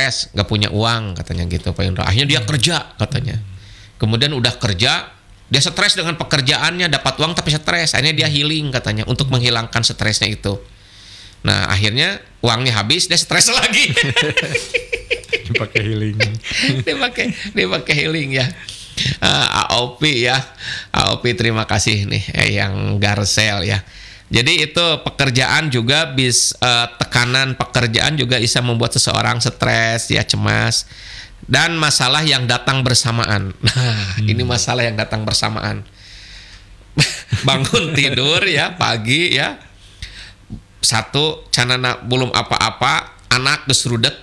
stres, nggak punya uang katanya gitu Pak Indra. Akhirnya dia kerja katanya. Kemudian udah kerja, dia stres dengan pekerjaannya, dapat uang tapi stres. Akhirnya dia healing katanya untuk menghilangkan stresnya itu. Nah akhirnya uangnya habis, dia stres lagi. Dipakai healing. dipakai healing ya. AOP ya, AOP terima kasih nih yang Garcel ya. Jadi itu pekerjaan juga tekanan pekerjaan juga bisa membuat seseorang stres ya, cemas, dan masalah yang datang bersamaan. Nah ini masalah yang datang bersamaan. Bangun tidur ya pagi ya, satu canana belum apa-apa, anak gesrudet.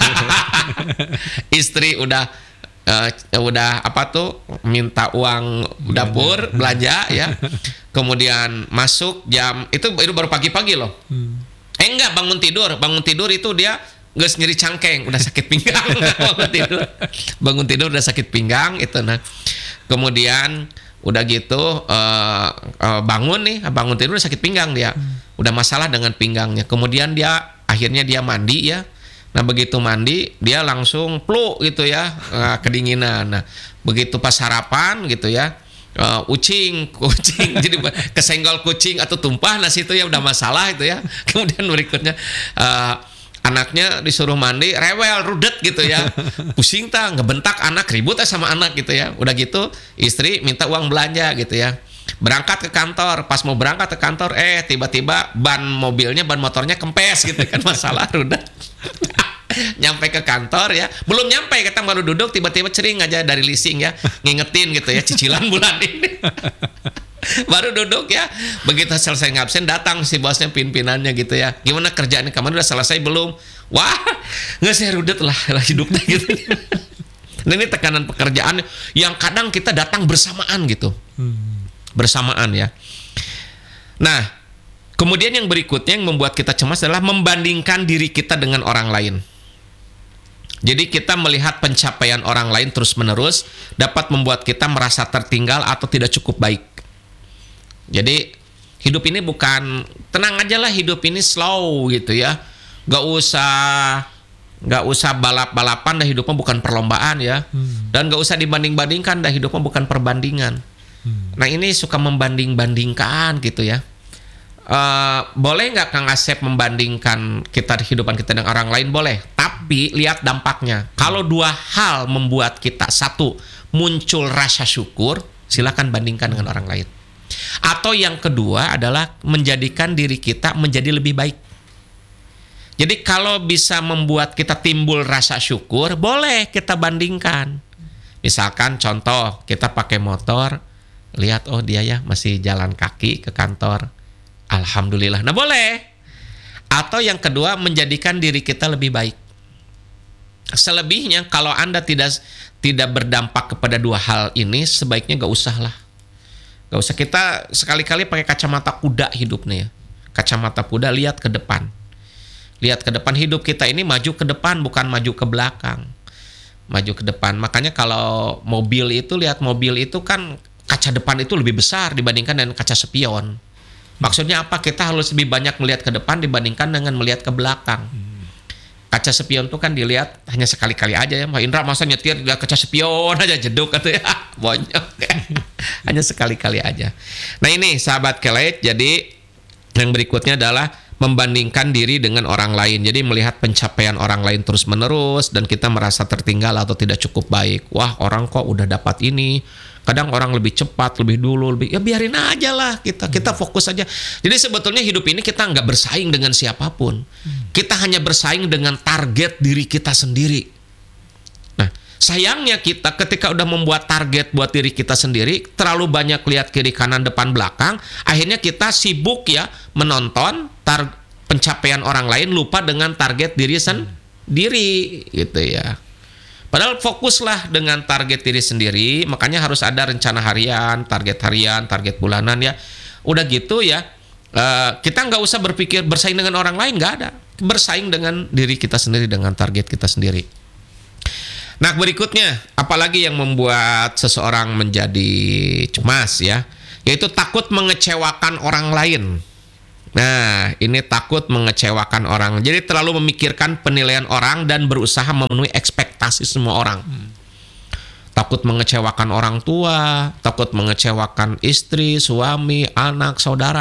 Istri udah apa tuh minta uang dapur belanja ya, kemudian masuk jam itu baru pagi-pagi loh. Enggak, bangun tidur itu dia nggak nyeri cangkeng, udah sakit pinggang. bangun tidur udah sakit pinggang itu. Nah kemudian udah gitu bangun tidur udah sakit pinggang dia, udah masalah dengan pinggangnya. Kemudian akhirnya dia mandi ya. Nah begitu mandi dia langsung flu gitu ya, kedinginan. Nah begitu pas sarapan gitu ya, kucing jadi kesenggol kucing atau tumpah nasi itu ya udah masalah itu ya. Kemudian berikutnya anaknya disuruh mandi, rewel, rudet gitu ya, pusing ngebentak anak, ribut sama anak gitu ya. Udah gitu istri minta uang belanja gitu ya, berangkat ke kantor. Pas mau berangkat ke kantor tiba-tiba ban motornya kempes gitu kan, masalah rudet. Nyampe ke kantor ya, belum nyampe kita baru duduk, tiba-tiba cering aja dari leasing ya, ngingetin gitu ya cicilan bulan ini. Baru duduk ya, begitu selesai ngabsen datang si bosnya, pimpinannya gitu ya, gimana kerjaan kemarin udah selesai belum? Wah nggak, saya rudet lah hidupnya gitu. Nah, ini tekanan pekerjaan yang kadang kita datang bersamaan gitu, bersamaan ya. Nah kemudian yang berikutnya yang membuat kita cemas adalah membandingkan diri kita dengan orang lain. Jadi kita melihat pencapaian orang lain terus-menerus dapat membuat kita merasa tertinggal atau tidak cukup baik. Jadi hidup ini bukan, tenang aja lah, hidup ini slow gitu ya. Gak usah balap-balapan, dah hidupnya bukan perlombaan ya. Dan gak usah dibanding-bandingkan, dah hidupnya bukan perbandingan. Nah ini suka membanding-bandingkan gitu ya. Boleh nggak Kang Asep membandingkan kehidupan kita dengan orang lain? Boleh, tapi lihat dampaknya. Kalau dua hal membuat kita, satu, muncul rasa syukur, silakan bandingkan dengan orang lain. Atau yang kedua adalah menjadikan diri kita menjadi lebih baik. Jadi kalau bisa membuat kita timbul rasa syukur, boleh kita bandingkan. Misalkan contoh, kita pakai motor, lihat oh dia ya masih jalan kaki ke kantor, alhamdulillah. Nah boleh. Atau yang kedua, menjadikan diri kita lebih baik. Selebihnya kalau Anda tidak berdampak kepada dua hal ini, sebaiknya gak usah lah. Gak usah, kita sekali-kali pakai kacamata kuda hidupnya ya. Kacamata kuda, lihat ke depan. Lihat ke depan, hidup kita ini maju ke depan, bukan maju ke belakang. Maju ke depan. Makanya kalau mobil itu, lihat mobil itu kan kaca depan itu lebih besar dibandingkan dengan kaca spion. Maksudnya apa? Kita harus lebih banyak melihat ke depan dibandingkan dengan melihat ke belakang. Kaca spion tuh kan dilihat hanya sekali-kali aja ya. Pak Indra masa nyetir lihat kaca spion aja jeduk katanya. Bonyok. Hanya sekali-kali aja. Nah ini sahabat Kelet, jadi yang berikutnya adalah membandingkan diri dengan orang lain. Jadi melihat pencapaian orang lain terus-menerus dan kita merasa tertinggal atau tidak cukup baik. Wah, orang kok udah dapat ini. Kadang orang lebih cepat, lebih dulu, ya biarin aja lah kita fokus aja. Jadi sebetulnya hidup ini kita nggak bersaing dengan siapapun. Kita hanya bersaing dengan target diri kita sendiri. Nah, sayangnya kita ketika udah membuat target buat diri kita sendiri, terlalu banyak lihat kiri kanan depan belakang, akhirnya kita sibuk ya menonton pencapaian orang lain, lupa dengan target diri sendiri gitu ya. Padahal fokuslah dengan target diri sendiri. Makanya harus ada rencana harian, target bulanan ya. Udah gitu ya, kita nggak usah berpikir bersaing dengan orang lain, nggak ada. Bersaing dengan diri kita sendiri, dengan target kita sendiri. Nah berikutnya, apalagi yang membuat seseorang menjadi cemas ya, yaitu takut mengecewakan orang lain. Nah, ini takut mengecewakan orang. Jadi terlalu memikirkan penilaian orang dan berusaha memenuhi ekspektasi semua orang. Takut mengecewakan orang tua, takut mengecewakan istri, suami, anak, saudara.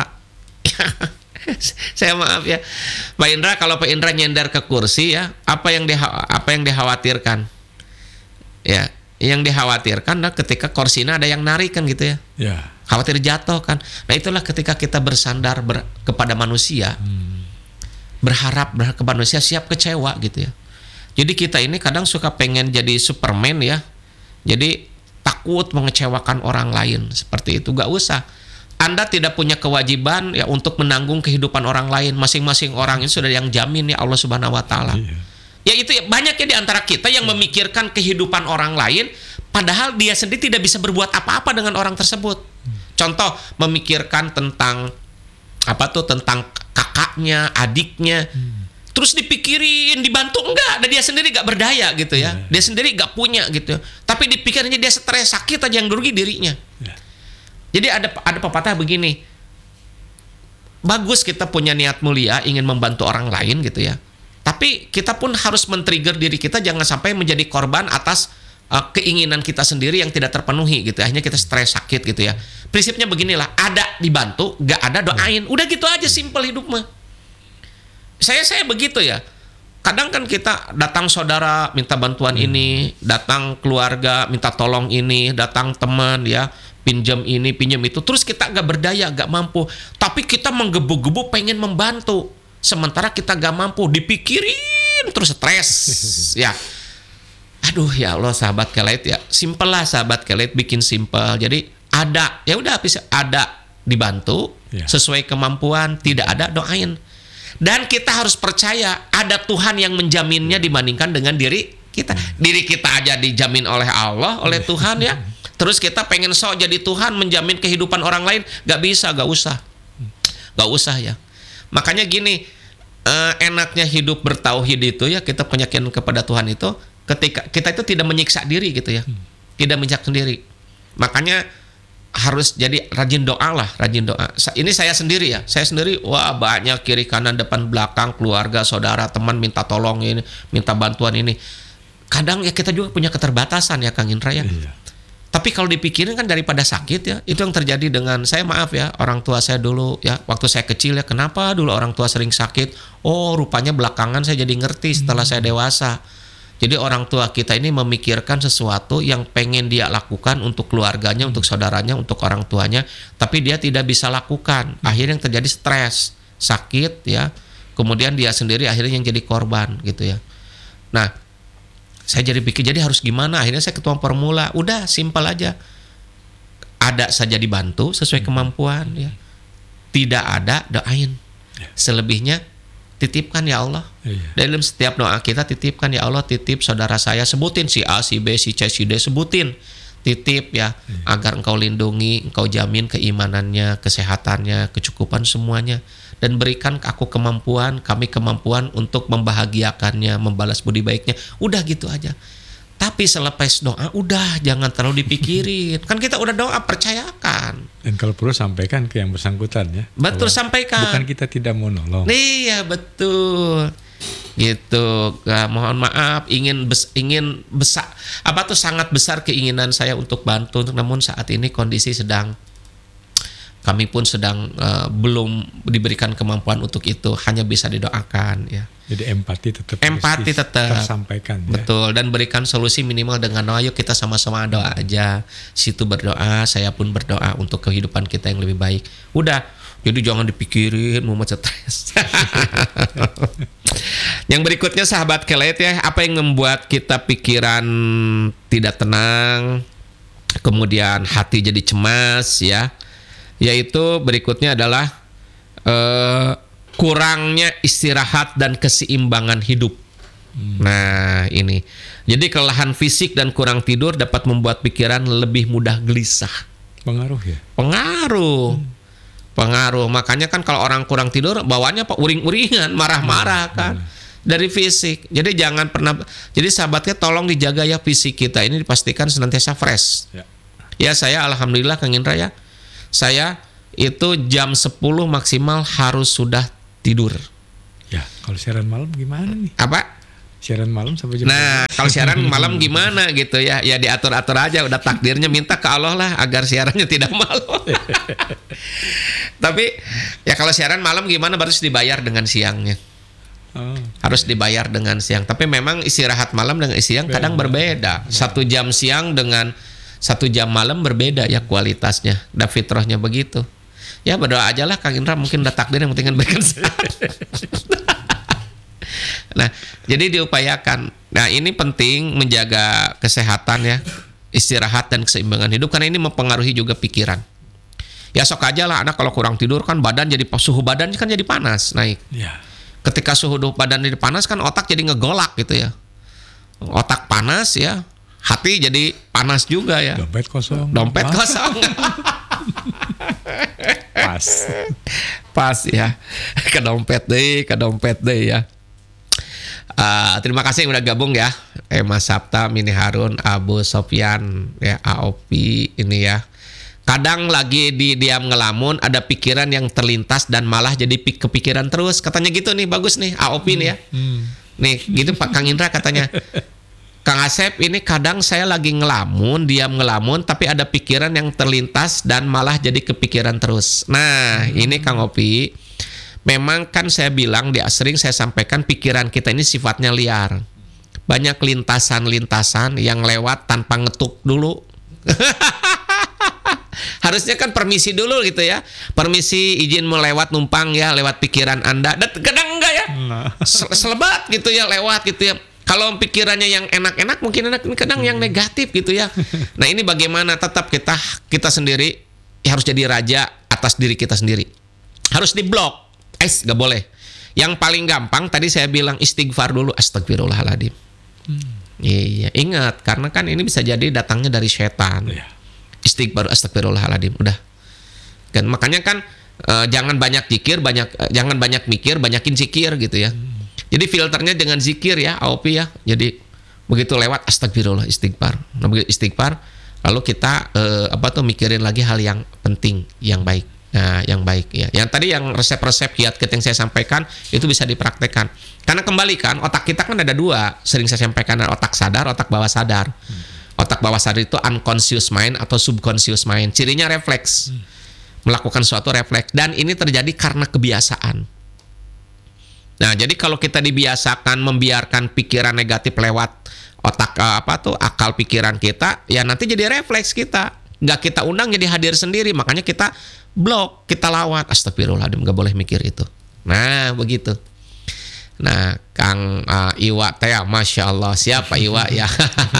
Saya maaf ya, Pak Indra, kalau Pak Indra nyender ke kursi ya, apa yang dikhawatirkan? Ya, yang dikhawatirkan ketika kursinya ada yang narik kan gitu ya. Ya. Khawatir jatuh kan. Nah, itulah ketika kita bersandar kepada manusia, berharap ke manusia, siap kecewa gitu ya. Jadi kita ini kadang suka pengen jadi Superman ya. Jadi takut mengecewakan orang lain, seperti itu. Gak usah. Anda tidak punya kewajiban ya untuk menanggung kehidupan orang lain. Masing-masing orang ini sudah yang jamin ya Allah Subhanahu wa taala. Ya itu ya, banyak ya di antara kita yang memikirkan kehidupan orang lain padahal dia sendiri tidak bisa berbuat apa-apa dengan orang tersebut. Contoh, memikirkan tentang tentang kakaknya, adiknya. Terus dipikirin, dibantu enggak, dan dia sendiri enggak berdaya gitu ya. Dia sendiri enggak punya gitu. Tapi dipikirinnya dia stres, sakit aja yang dirugi dirinya. Jadi ada pepatah begini. Bagus kita punya niat mulia ingin membantu orang lain gitu ya. Tapi kita pun harus men-trigger diri kita jangan sampai menjadi korban atas keinginan kita sendiri yang tidak terpenuhi gitu. Akhirnya kita stres, sakit gitu ya. Prinsipnya beginilah, ada dibantu, enggak ada doain. Udah gitu aja, simple hidup mah. Saya begitu ya. Kadang kan kita datang saudara minta bantuan ini, datang keluarga minta tolong ini, datang teman ya pinjam ini, pinjam itu. Terus kita gak berdaya, gak mampu. Tapi kita menggebu-gebu pengen membantu. Sementara kita gak mampu, dipikirin terus stres ya. Aduh ya Allah, sahabat Kelait ya. Simple lah sahabat Kelait, bikin simple. Jadi ada, ya udah ada dibantu sesuai kemampuan, tidak ada doain. Dan kita harus percaya ada Tuhan yang menjaminnya dibandingkan dengan diri kita. Diri kita aja dijamin oleh Allah, oleh Tuhan ya. Terus kita pengen sok jadi Tuhan menjamin kehidupan orang lain, gak bisa, gak usah ya. Makanya gini, enaknya hidup bertauhid itu ya, kita penyakitan kepada Tuhan itu ketika kita itu tidak menyiksa diri gitu ya, tidak menyiksa sendiri. Makanya harus jadi rajin doa lah, rajin doa. Ini saya sendiri ya, wah banyak kiri kanan depan belakang keluarga saudara teman minta tolong ini, minta bantuan ini. Kadang ya kita juga punya keterbatasan ya Kang Indra ya. Tapi kalau dipikirin kan daripada sakit ya, itu yang terjadi dengan saya, maaf ya, orang tua saya dulu ya, waktu saya kecil ya, kenapa dulu orang tua sering sakit? Oh rupanya belakangan saya jadi ngerti setelah saya dewasa. Jadi orang tua kita ini memikirkan sesuatu yang pengen dia lakukan untuk keluarganya, untuk saudaranya, untuk orang tuanya, tapi dia tidak bisa lakukan. Akhirnya yang terjadi stres, sakit ya. Kemudian dia sendiri akhirnya yang jadi korban gitu ya. Nah, saya jadi pikir jadi harus gimana? Akhirnya saya ketua formula. Udah simple aja. Ada saja dibantu sesuai kemampuan ya. Tidak ada doain. Selebihnya titipkan ya Allah. Dalam setiap doa kita titipkan ya Allah, titip saudara saya, sebutin si A, si B, si C, si D, sebutin. Titip ya, agar engkau lindungi, engkau jamin keimanannya, kesehatannya, kecukupan semuanya. Dan berikan aku kemampuan, kami kemampuan untuk membahagiakannya, membalas budi baiknya. Udah gitu aja. Tapi selepas doa, udah jangan terlalu dipikirin. Kan kita udah doa, percayakan. Dan kalau perlu sampaikan ke yang bersangkutan ya. Betul, sampaikan. Bukan kita tidak mau nolong. Iya betul. Gitu. Mohon maaf, sangat besar keinginan saya untuk bantu. Namun saat ini kondisi kami pun sedang belum diberikan kemampuan untuk itu, hanya bisa didoakan ya. Jadi empati tetap tersampaikan ya. Betul, dan berikan solusi minimal dengan doa. Yuk kita sama-sama doa aja. Situ berdoa, saya pun berdoa untuk kehidupan kita yang lebih baik. Udah, jadi jangan dipikirin mau stres. Yang berikutnya sahabat Kelait ya, apa yang membuat kita pikiran tidak tenang, kemudian hati jadi cemas ya. Yaitu berikutnya adalah kurangnya istirahat dan keseimbangan hidup. Nah ini, jadi kelelahan fisik dan kurang tidur dapat membuat pikiran lebih mudah gelisah. Pengaruh ya? Pengaruh. Makanya kan kalau orang kurang tidur bawaannya uring-uringan, marah-marah kan. Dari fisik. Jadi jangan pernah. Jadi sahabatnya tolong dijaga ya fisik kita ini, dipastikan senantiasa fresh. Ya saya alhamdulillah Kang Indra ya. Saya itu jam 10 maksimal harus sudah tidur. Ya, kalau siaran malam gimana nih? Apa? Siaran malam sampai jam Nah, kalau siaran malam gimana gitu ya? Ya diatur-atur aja, udah takdirnya minta ke Allah lah agar siarannya tidak malam. Tapi ya kalau siaran malam gimana, harus dibayar dengan siangnya. Harus dibayar dengan siang. Tapi memang istirahat malam dengan siang kadang berbeda. 1 jam siang dengan 1 jam malam berbeda ya kualitasnya. Dan fitrahnya begitu. Ya berdoa aja lah Kang Indra, mungkin udah takdir yang penting berikan sehat. Nah, jadi diupayakan. Nah, ini penting menjaga kesehatan ya, istirahat dan keseimbangan hidup, karena ini mempengaruhi juga pikiran. Ya sok aja lah anak kalau kurang tidur kan badan jadi, suhu badan kan jadi panas naik. Ya. Ketika suhu badan jadi panas kan otak jadi ngegolak gitu ya. Otak panas ya, hati jadi panas juga ya. Dompet kosong. Kosong. Pas ya. Ke dompet deh ya. Terima kasih yang udah gabung ya, Mas Sabta, Mini Harun, Abu Sofyan, ya Aopi ini ya. Kadang lagi di diam ngelamun, ada pikiran yang terlintas dan malah jadi kepikiran terus. Katanya gitu nih, bagus nih Aopi nih ya. Nih gitu Pak Kang Indra katanya. Kang Asep, ini kadang saya lagi diam ngelamun, tapi ada pikiran yang terlintas dan malah jadi kepikiran terus. Nah, ini Kang Opi. Memang kan saya bilang, sering saya sampaikan pikiran kita ini sifatnya liar. Banyak lintasan-lintasan yang lewat tanpa ngetuk dulu. Harusnya kan permisi dulu gitu ya. Permisi izin melewat numpang ya, lewat pikiran Anda. Dan kadang enggak ya. Selebat gitu ya, lewat gitu ya. Kalau pikirannya yang enak-enak, mungkin kadang yang negatif gitu ya. Nah ini bagaimana tetap kita sendiri ya harus jadi raja atas diri kita sendiri. Harus diblok. Gak boleh. Yang paling gampang tadi saya bilang istighfar dulu, astagfirullahaladzim. Iya, ingat karena kan ini bisa jadi datangnya dari setan. Istighfar, astagfirullahaladzim, udah. Kan makanya kan jangan banyak zikir, jangan banyak mikir, banyakin zikir gitu ya. Jadi filternya dengan zikir ya, Aopi ya. Jadi begitu lewat astagfirullah, istighfar. Nah, begitu istighfar, lalu kita mikirin lagi hal yang penting, yang baik. Nah, yang baik ya. Yang tadi yang resep-resep kiat-kiat yang saya sampaikan itu bisa dipraktekkan. Karena kembali kan otak kita kan ada 2, sering saya sampaikan, otak sadar, otak bawah sadar. Otak bawah sadar itu unconscious mind atau subconscious mind. Cirinya refleks. Melakukan suatu refleks, dan ini terjadi karena kebiasaan. Nah, jadi kalau kita dibiasakan membiarkan pikiran negatif lewat otak akal pikiran kita, ya nanti jadi refleks kita. Nggak kita undang jadi hadir sendiri, makanya kita blok, kita lawan. Astagfirullahaladzim, nggak boleh mikir itu. Nah, begitu. Nah, Kang Iwa teh, Masya Allah, siapa Iwa ya?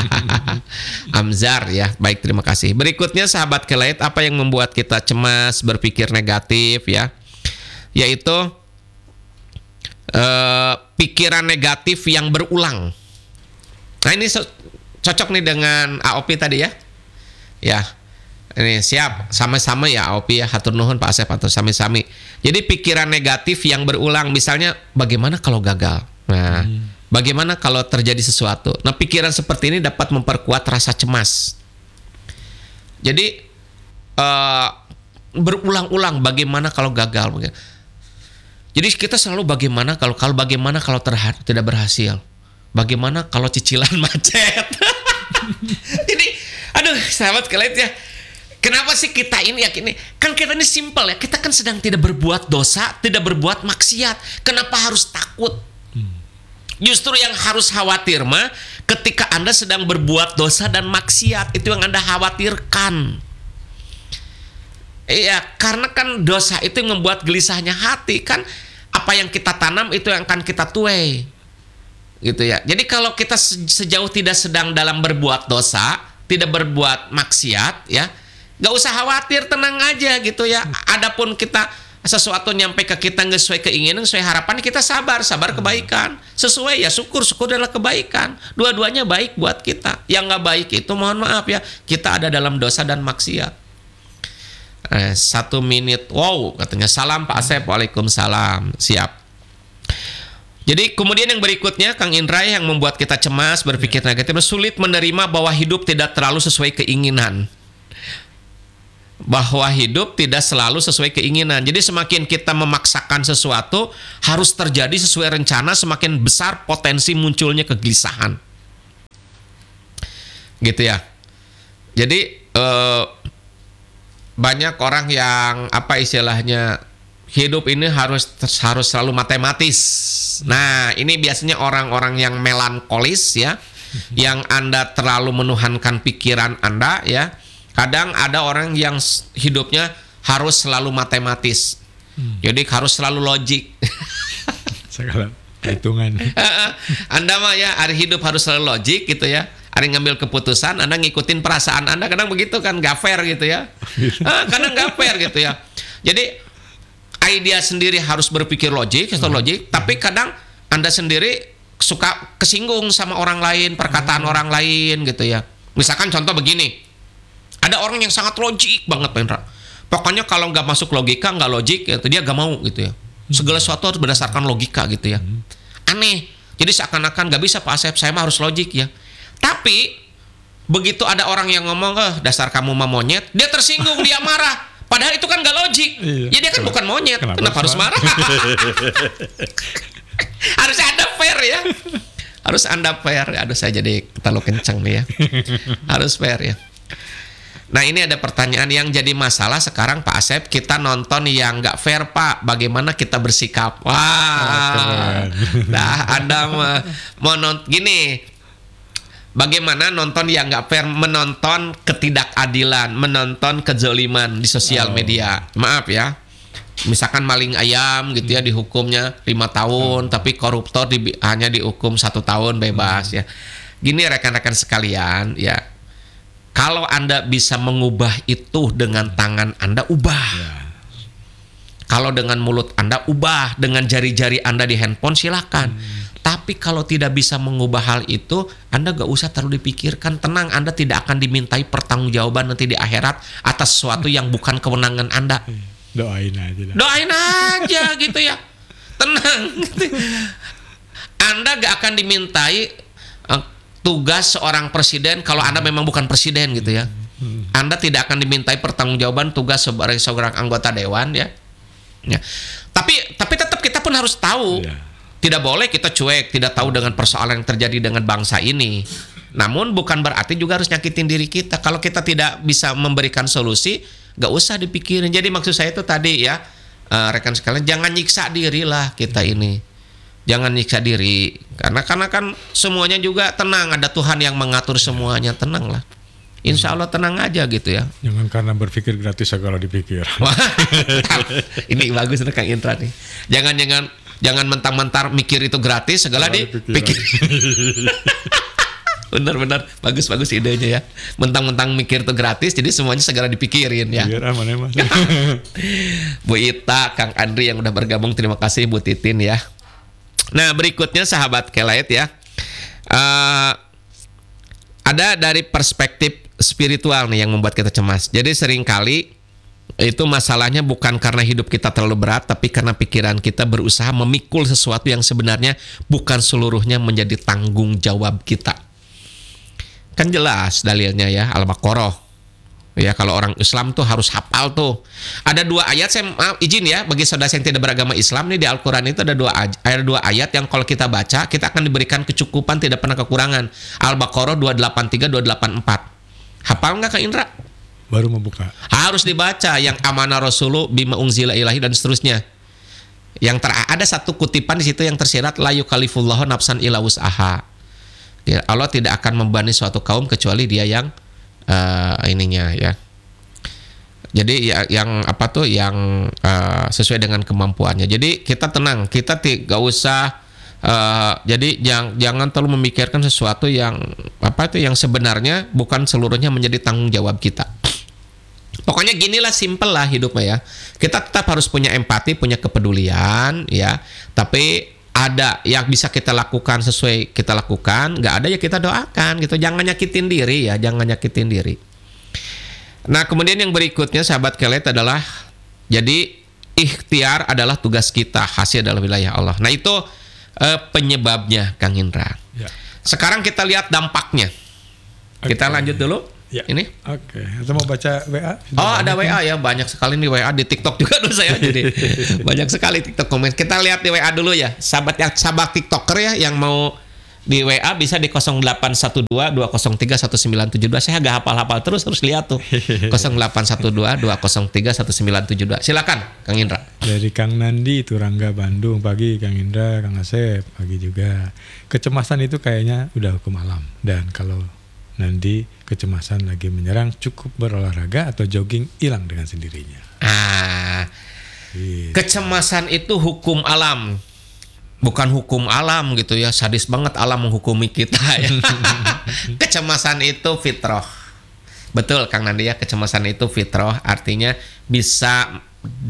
Amzar ya, baik, terima kasih. Berikutnya sahabat Kelait, apa yang membuat kita cemas, berpikir negatif ya? Yaitu pikiran negatif yang berulang. Nah ini cocok nih dengan AOP tadi ya. Ya, ini siap, sama-sama ya AOP ya, hatur nuhun Pak Asep atau sami-sami. Jadi pikiran negatif yang berulang, misalnya bagaimana kalau gagal. Nah, bagaimana kalau terjadi sesuatu. Nah, pikiran seperti ini dapat memperkuat rasa cemas. Jadi berulang-ulang bagaimana kalau gagal. Jadi kita selalu bagaimana kalau tidak berhasil. Bagaimana kalau cicilan macet. Jadi aduh sahabat Kelait ya. Kenapa sih kita ini yakin? Kan kita ini simpel ya. Kita kan sedang tidak berbuat dosa, tidak berbuat maksiat. Kenapa harus takut? Justru yang harus khawatir mah ketika Anda sedang berbuat dosa dan maksiat, itu yang Anda khawatirkan. Iya, karena kan dosa itu yang membuat gelisahnya hati. Kan apa yang kita tanam itu yang akan kita tuai. Gitu ya. Jadi kalau kita sejauh tidak sedang dalam berbuat dosa, tidak berbuat maksiat ya, nggak usah khawatir, tenang aja gitu ya. Adapun kita sesuatu nyampe ke kita nggak sesuai keinginan, sesuai harapan, kita sabar kebaikan. Sesuai ya syukur adalah kebaikan. Dua-duanya baik buat kita. Yang nggak baik itu mohon maaf ya, kita ada dalam dosa dan maksiat. 1 menit, wow katanya. Salam Pak Asep, waalaikumsalam. Siap. Jadi kemudian yang berikutnya Kang Indra, yang membuat kita cemas, berpikir negatif, sulit menerima bahwa hidup tidak terlalu sesuai keinginan. bahwa hidup tidak selalu sesuai keinginan. Jadi semakin kita memaksakan sesuatu harus terjadi sesuai rencana, semakin besar potensi munculnya kegelisahan. Gitu ya. Jadi banyak orang yang apa istilahnya, hidup ini harus selalu matematis. Nah, ini biasanya orang-orang yang melankolis ya, yang Anda terlalu menuhankan pikiran Anda ya. Kadang ada orang yang hidupnya harus selalu matematis. Jadi harus selalu logik. Segala hitungan. Anda mah ya, hari hidup harus selalu logik gitu ya. Hari ngambil keputusan, Anda ngikutin perasaan Anda. Kadang begitu kan, gak fair gitu ya. Kadang gak fair gitu ya. Jadi idea sendiri harus berpikir logik, tapi kadang Anda sendiri suka kesinggung sama orang lain, perkataan orang lain gitu ya. Misalkan contoh begini. Ada orang yang sangat logik banget, Pak Indra. Pokoknya kalau nggak masuk logika, nggak logik, gitu, dia nggak mau gitu ya. Segala sesuatu harus berdasarkan logika gitu ya. Aneh. Jadi seakan-akan nggak bisa Pak Asep, saya mah harus logik ya. Tapi begitu ada orang yang ngomong, dasar kamu mah monyet, dia tersinggung, dia marah. Padahal itu kan nggak logik. Ya dia kan bukan monyet. Kenapa harus marah? Harus ada fair ya. Harus Anda fair. Aduh, saya jadi terlalu kencang nih ya. Harus fair ya. Nah, ini ada pertanyaan yang jadi masalah sekarang Pak Asep, kita nonton yang nggak fair Pak, bagaimana kita bersikap? Wah, nah Anda mau nonton gini, bagaimana nonton yang nggak fair, menonton ketidakadilan, menonton kezaliman di sosial media. Maaf ya, misalkan maling ayam gitu ya, dihukumnya 5 tahun, tapi koruptor hanya dihukum 1 tahun bebas ya. Gini rekan-rekan sekalian ya. Kalau Anda bisa mengubah itu dengan tangan Anda, ubah. Kalau dengan mulut Anda, ubah. Dengan jari-jari Anda di handphone, silakan. Tapi kalau tidak bisa mengubah hal itu, Anda gak usah terlalu dipikirkan. Tenang, Anda tidak akan dimintai pertanggungjawaban nanti di akhirat atas sesuatu yang bukan kewenangan Anda. Doain aja. Doain aja gitu ya. Tenang. Anda gak akan dimintai tugas seorang presiden kalau Anda memang bukan presiden gitu ya. Anda tidak akan dimintai pertanggungjawaban tugas sebagai seorang anggota dewan ya. Tapi tetap kita pun harus tahu. Tidak boleh kita cuek, tidak tahu dengan persoalan yang terjadi dengan bangsa ini. Namun bukan berarti juga harus nyakitin diri kita. Kalau kita tidak bisa memberikan solusi, gak usah dipikirin. Jadi maksud saya itu tadi ya, rekan sekalian, jangan nyiksa diri lah kita ini. Jangan nyiksa diri, karena kan semuanya juga tenang, ada Tuhan yang mengatur semuanya, tenang lah. Insya Allah tenang aja gitu ya. Jangan karena berpikir gratis segala dipikir. Ini bagus nih Kang Indra nih. Jangan mentang-mentang mikir itu gratis segala dipikir. Benar-benar bagus idenya ya. Mentang-mentang mikir itu gratis, jadi semuanya segera dipikirin ya. Biar aman emang. Bu Ita, Kang Andri yang udah bergabung, terima kasih Bu Titin ya. Nah, berikutnya sahabat Kelight ya, ada dari perspektif spiritual nih yang membuat kita cemas. Jadi seringkali itu masalahnya bukan karena hidup kita terlalu berat, tapi karena pikiran kita berusaha memikul sesuatu yang sebenarnya bukan seluruhnya menjadi tanggung jawab kita. Kan jelas dalilnya ya, Al-Baqarah. Ya, kalau orang Islam tuh harus hafal tuh. Ada 2 ayat, saya izin ya bagi saudara yang tidak beragama Islam nih, di Al-Quran itu ada 2 ayat yang kalau kita baca kita akan diberikan kecukupan, tidak pernah kekurangan. Al-Baqarah 283, 284. Hafal nggak Kak Indra? Baru membuka. Harus dibaca yang amanah rasulu bima unzila ilahi dan seterusnya. Yang ada satu kutipan di situ yang tersirat, la yukallifullahu nafsan illa wus'aha. Ya, Allah tidak akan membebani suatu kaum kecuali dia yang ininya ya. Jadi yang apa tuh yang sesuai dengan kemampuannya. Jadi kita tenang, kita tidak usah jadi jangan terlalu memikirkan sesuatu yang apa itu yang sebenarnya bukan seluruhnya menjadi tanggung jawab kita. Pokoknya ginilah, simple lah hidupnya ya. Kita tetap harus punya empati, punya kepedulian ya. Tapi ada yang bisa kita lakukan sesuai kita lakukan, nggak ada ya kita doakan gitu. Jangan nyakitin diri ya, jangan nyakitin diri. Nah, kemudian yang berikutnya sahabat Kelight adalah, jadi ikhtiar adalah tugas kita, hasil adalah wilayah Allah. Nah, itu penyebabnya Kang Indra. Ya. Sekarang kita lihat dampaknya. Kita lanjut dulu. Ya. Ini. Oke. Atau mau baca WA? Sudah Oh, ada banyak WA ya, banyak sekali nih WA di TikTok juga tuh saya jadi banyak sekali TikTok komen. Kita lihat di WA dulu ya, sahabat TikToker ya yang mau di WA bisa di 0812 203 1972. Saya agak hafal-hafal terus harus lihat tuh. 0812 203 1972. Silakan Kang Indra. Dari Kang Nandi itu Rangga Bandung pagi, Kang Indra, Kang Asep pagi juga. Kecemasan itu kayaknya udah hukum alam, dan kalau Nandi kecemasan lagi menyerang, cukup berolahraga atau jogging, hilang dengan sendirinya. Gitu. Kecemasan itu hukum alam. Bukan hukum alam gitu ya, sadis banget alam menghukumi kita ya. Kecemasan itu fitrah. Betul Kang Nandi ya, kecemasan itu fitrah, artinya bisa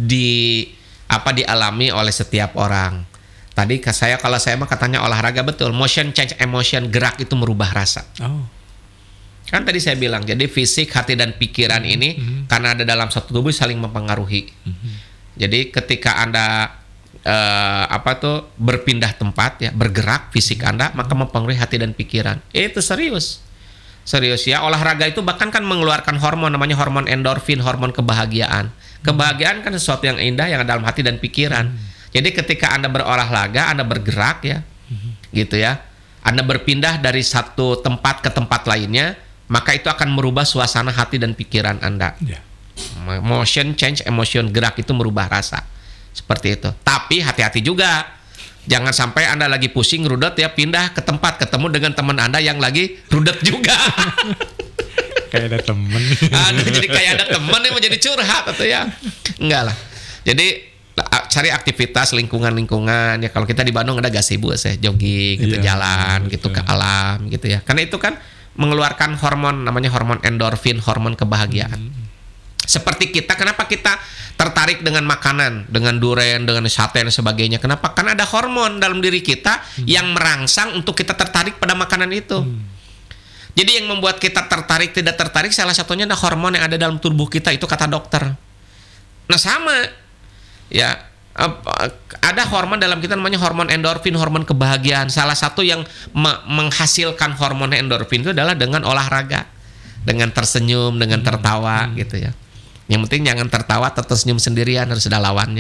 dialami oleh setiap orang. Tadi kalau saya mah katanya olahraga, betul. Motion change emotion, gerak itu merubah rasa. Oh. Kan tadi saya bilang, jadi fisik, hati dan pikiran ini karena ada dalam satu tubuh saling mempengaruhi. Jadi ketika Anda berpindah tempat ya, bergerak fisik Anda, maka mempengaruhi hati dan pikiran. Itu serius. Serius ya, olahraga itu bahkan kan mengeluarkan hormon namanya hormon endorfin, hormon kebahagiaan. Kebahagiaan kan sesuatu yang indah yang ada dalam hati dan pikiran. Jadi ketika Anda berolahraga, Anda bergerak ya. Gitu ya. Anda berpindah dari satu tempat ke tempat lainnya, maka itu akan merubah suasana hati dan pikiran Anda. Yeah. Motion change emotion, gerak itu merubah rasa. Seperti itu. Tapi hati-hati juga. Jangan sampai Anda lagi pusing, rudet ya, pindah ke tempat, ketemu dengan teman Anda yang lagi rudet juga. Kayak ada temen. Jadi kayak ada teman yang menjadi curhat atau ya. Enggak lah. Jadi cari aktivitas lingkungan ya. Kalau kita di Bandung ada gazebo ya, jogging gitu, jalan gitu ke alam gitu ya. Karena itu kan mengeluarkan hormon namanya hormon endorfin, hormon kebahagiaan. Seperti kita, kenapa kita tertarik dengan makanan, dengan durian, dengan sate dan sebagainya? Kenapa? Karena ada hormon dalam diri kita yang merangsang untuk kita tertarik pada makanan itu. Jadi yang membuat kita tertarik tidak tertarik salah satunya ada hormon yang ada dalam tubuh kita, itu kata dokter. Nah sama ya, ada hormon dalam kita namanya hormon endorfin, hormon kebahagiaan. Salah satu yang menghasilkan hormon endorfin itu adalah dengan olahraga, dengan tersenyum, dengan tertawa gitu ya. Yang penting jangan tertawa tersenyum sendirian, harus ada lawannya.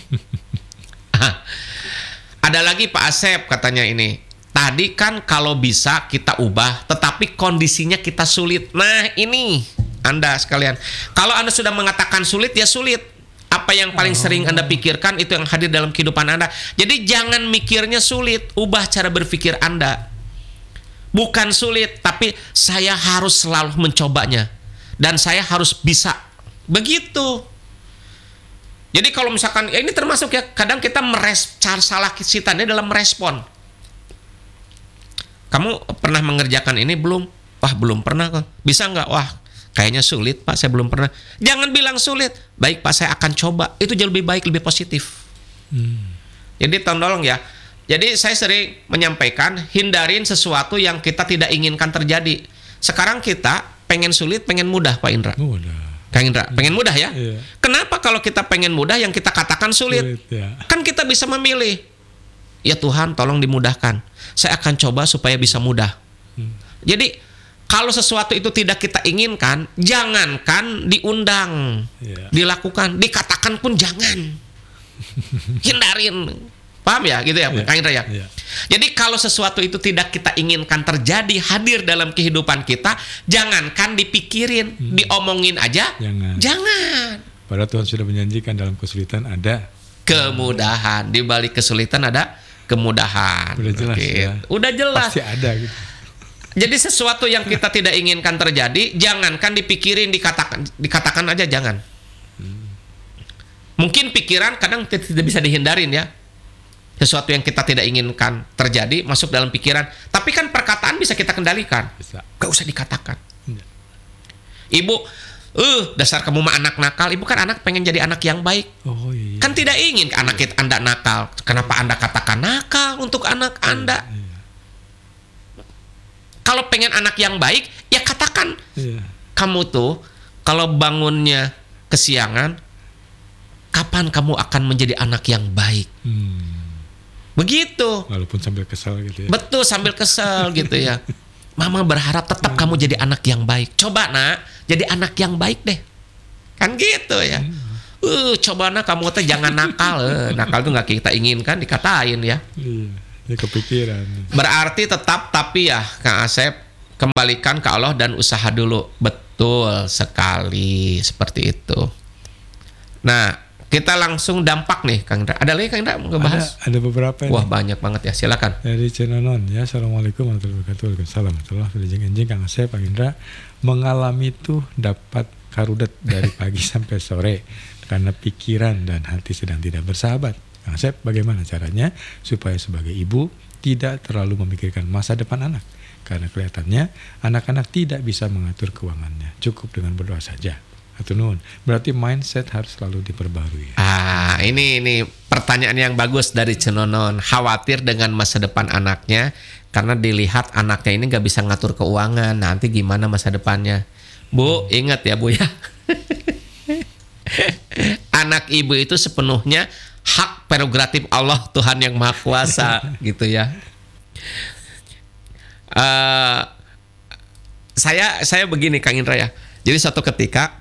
Ada lagi Pak Asep katanya ini. Tadi kan kalau bisa kita ubah, tetapi kondisinya kita sulit. Nah ini Anda sekalian, kalau Anda sudah mengatakan sulit ya sulit. Apa yang paling sering Anda pikirkan itu yang hadir dalam kehidupan Anda. Jadi jangan mikirnya sulit, ubah cara berpikir Anda. Bukan sulit, tapi saya harus selalu mencobanya. Dan saya harus bisa. Begitu. Jadi kalau misalkan, ya ini termasuk ya, kadang kita salah kita dalam merespon. Kamu pernah mengerjakan ini belum? Wah belum pernah kok. Bisa nggak? Wah kayaknya sulit Pak, saya belum pernah. Jangan bilang sulit. Baik Pak, saya akan coba. Itu jauh lebih baik, lebih positif. Jadi tolong ya. Jadi saya sering menyampaikan, hindarin sesuatu yang kita tidak inginkan terjadi. Sekarang kita pengen sulit, pengen mudah Pak Indra. Mudah. Kang Indra, pengen mudah ya? Iya. Kenapa kalau kita pengen mudah yang kita katakan sulit? Ya. Kan kita bisa memilih. Ya Tuhan tolong dimudahkan. Saya akan coba supaya bisa mudah. Jadi kalau sesuatu itu tidak kita inginkan, jangankan diundang, dilakukan, dikatakan pun jangan. Hindarin. Paham ya gitu ya Kang Indra ya? Jadi kalau sesuatu itu tidak kita inginkan terjadi, hadir dalam kehidupan kita, jangankan dipikirin, diomongin aja, jangan. Padahal Tuhan sudah menjanjikan dalam kesulitan ada kemudahan, di balik kesulitan ada kemudahan. Udah jelas ya. Udah jelas. Pasti ada gitu. Jadi sesuatu yang kita tidak inginkan terjadi, jangankan dipikirin, dikatakan aja jangan. Mungkin pikiran kadang tidak bisa dihindarin ya. Sesuatu yang kita tidak inginkan terjadi masuk dalam pikiran. Tapi kan perkataan bisa kita kendalikan. Bisa. Gak usah dikatakan. Ibu, dasar kamu mah anak nakal. Ibu kan anak pengen jadi anak yang baik. Oh iya. Kan tidak ingin anak Anda nakal. Kenapa Anda katakan nakal untuk anak Anda? Kalau pengen anak yang baik, ya katakan. Kamu tuh kalau bangunnya kesiangan, kapan kamu akan menjadi anak yang baik? Begitu. Walaupun sambil kesel gitu ya. Betul, sambil kesel gitu ya. Mama berharap tetap kamu jadi anak yang baik. Coba nak, jadi anak yang baik deh. Kan gitu ya. Coba nak kamu teh jangan nakal. Nakal tuh nggak kita inginkan, dikatain ya. Iya, ya kepikiran. Berarti tetap, tapi ya Kang Asep, kembalikan ke Allah dan usaha dulu. Betul sekali, seperti itu. Nah, kita langsung dampak nih Kang Indra. Ada lagi Kang Indra mau ngebahas? Ada beberapa ini. Wah banyak banget ya, silakan. Dari Cenonon ya, Assalamualaikum warahmatullahi wabarakatuh. Waalaikumsalam warahmatullahi wabarakatuh. Kang Asep, Kang Indra, mengalami itu dapat karudet dari pagi sampai sore karena pikiran dan hati sedang tidak bersahabat. Kang Asep, bagaimana caranya supaya sebagai ibu tidak terlalu memikirkan masa depan anak? Karena kelihatannya anak-anak tidak bisa mengatur keuangannya, cukup dengan berdoa saja. Atunun, berarti mindset harus selalu diperbarui. Ini pertanyaan yang bagus dari Cenonon. Khawatir dengan masa depan anaknya karena dilihat anaknya ini nggak bisa ngatur keuangan. Nanti gimana masa depannya? Bu, ingat ya Bu ya. Anak ibu itu sepenuhnya hak prerogatif Allah, Tuhan yang Maha Kuasa gitu ya. Saya begini Kang Indra ya. Jadi suatu ketika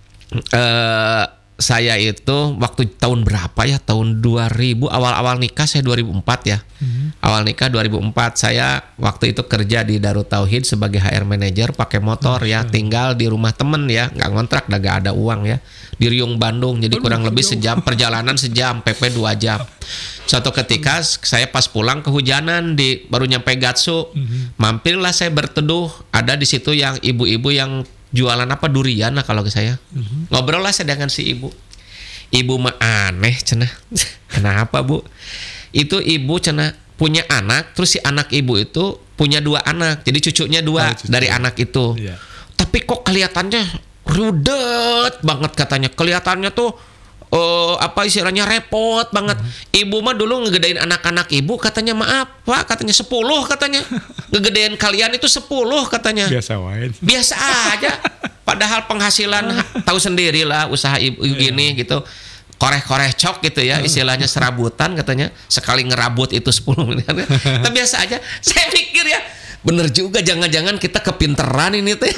saya itu waktu tahun berapa ya, tahun 2000, awal-awal nikah saya 2004 ya. Awal nikah 2004, saya waktu itu kerja di Darut Tauhid sebagai HR manager, pakai motor ya, tinggal di rumah temen ya, nggak ngontrak, gak ada uang ya, di Riung Bandung. Jadi kurang lebih sejam perjalanan, sejam, PP 2 jam. Suatu ketika saya pas pulang kehujanan, baru nyampe Gatsu, mampirlah saya berteduh, ada di situ yang ibu-ibu yang jualan apa, durian lah kalau ke saya. Ngobrol lah saya dengan si ibu. Ibu mah aneh cenah. Kenapa Bu? Itu ibu cenah punya anak, terus si anak ibu itu punya 2 anak. Jadi cucunya 2 dari anak itu. Iya. Tapi kok kelihatannya rudet banget katanya. Kelihatannya tuh apa istilahnya repot banget. Ibu mah dulu ngegedein anak-anak ibu katanya, maaf Pak, katanya 10 katanya. Ngegedein kalian itu 10 katanya. Biasa aja. Padahal penghasilan tahu sendirilah usaha ibu gini gitu. Koreh-koreh cok gitu ya, istilahnya serabutan katanya. Sekali ngerabut itu 10 miliar. Tapi biasa aja. Saya pikir ya, bener juga, jangan-jangan kita kepinteran ini teh.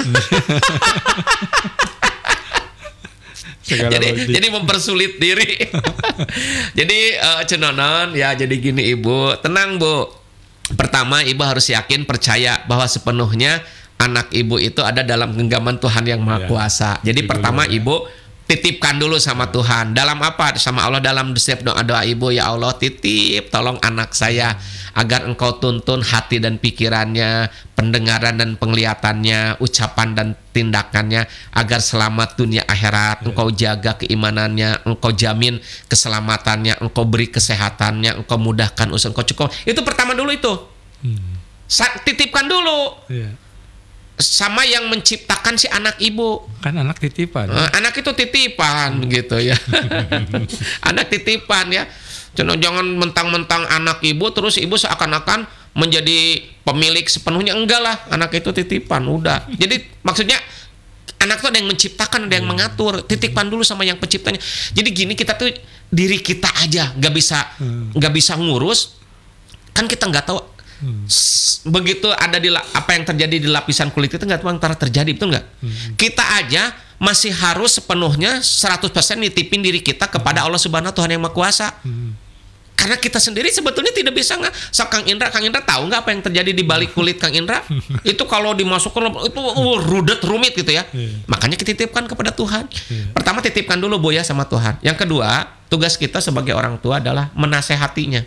Jadi mempersulit diri. Jadi Cenonon ya, jadi gini Ibu, tenang Bu. Pertama Ibu harus yakin, percaya bahwa sepenuhnya anak Ibu itu ada dalam genggaman Tuhan yang Maha Kuasa. Jadi pertama Ibu titipkan dulu sama Tuhan. Dalam apa? Sama Allah, dalam setiap doa Ibu, ya Allah titip tolong anak saya agar Engkau tuntun hati dan pikirannya, pendengaran dan penglihatannya, ucapan dan tindakannya, agar selamat dunia akhirat. Engkau jaga keimanannya, Engkau jamin keselamatannya, Engkau beri kesehatannya, Engkau mudahkan usaha, Engkau cukup. Itu pertama dulu itu. Titipkan dulu. Sama yang menciptakan si anak ibu. Kan anak titipan. Anak itu titipan gitu ya. Anak titipan ya. Jangan mentang-mentang anak ibu terus ibu seakan-akan menjadi pemilik sepenuhnya. Enggak lah, anak itu titipan, udah. Jadi maksudnya anak itu ada yang menciptakan, ada yang mengatur. Titipan dulu sama yang penciptanya. Jadi gini, kita tuh diri kita aja nggak bisa ngurus. Kan kita nggak tahu. Begitu ada apa yang terjadi di lapisan kulit itu nggak antara terjadi, betul nggak? Kita aja masih harus sepenuhnya 100% nitipin diri kita kepada Allah Subhanahu, Tuhan yang Maha Kuasa. Karena kita sendiri sebetulnya tidak bisa nggak. Kang Indra tahu nggak apa yang terjadi di balik kulit Kang Indra? Itu kalau dimasukkan itu rudet, rumit gitu ya. Makanya kita titipkan kepada Tuhan. Pertama titipkan dulu Bu ya sama Tuhan. Yang kedua, tugas kita sebagai orang tua adalah menasehatinya.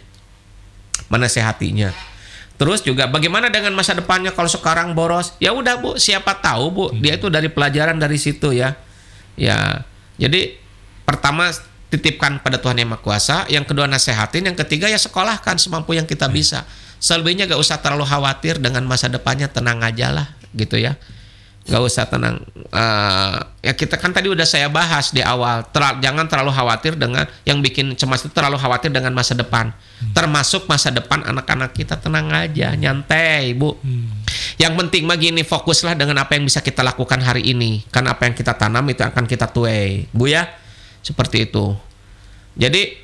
Terus juga bagaimana dengan masa depannya kalau sekarang boros? Ya udah Bu, siapa tahu Bu, dia itu dari pelajaran dari situ ya. Ya. Jadi pertama titipkan pada Tuhan yang Maha Kuasa, yang kedua nasehatin, yang ketiga ya sekolahkan semampu yang kita bisa. Selebihnya gak usah terlalu khawatir dengan masa depannya, tenang aja lah gitu ya. Gak usah tenang. Ya kita kan tadi udah saya bahas di awal, jangan terlalu khawatir dengan yang bikin cemas itu, terlalu khawatir dengan masa depan. Termasuk masa depan anak-anak kita, tenang aja, nyantai Bu. Yang penting mah gini, fokuslah dengan apa yang bisa kita lakukan hari ini. Karena apa yang kita tanam itu akan kita tuai Bu ya. Seperti itu. Jadi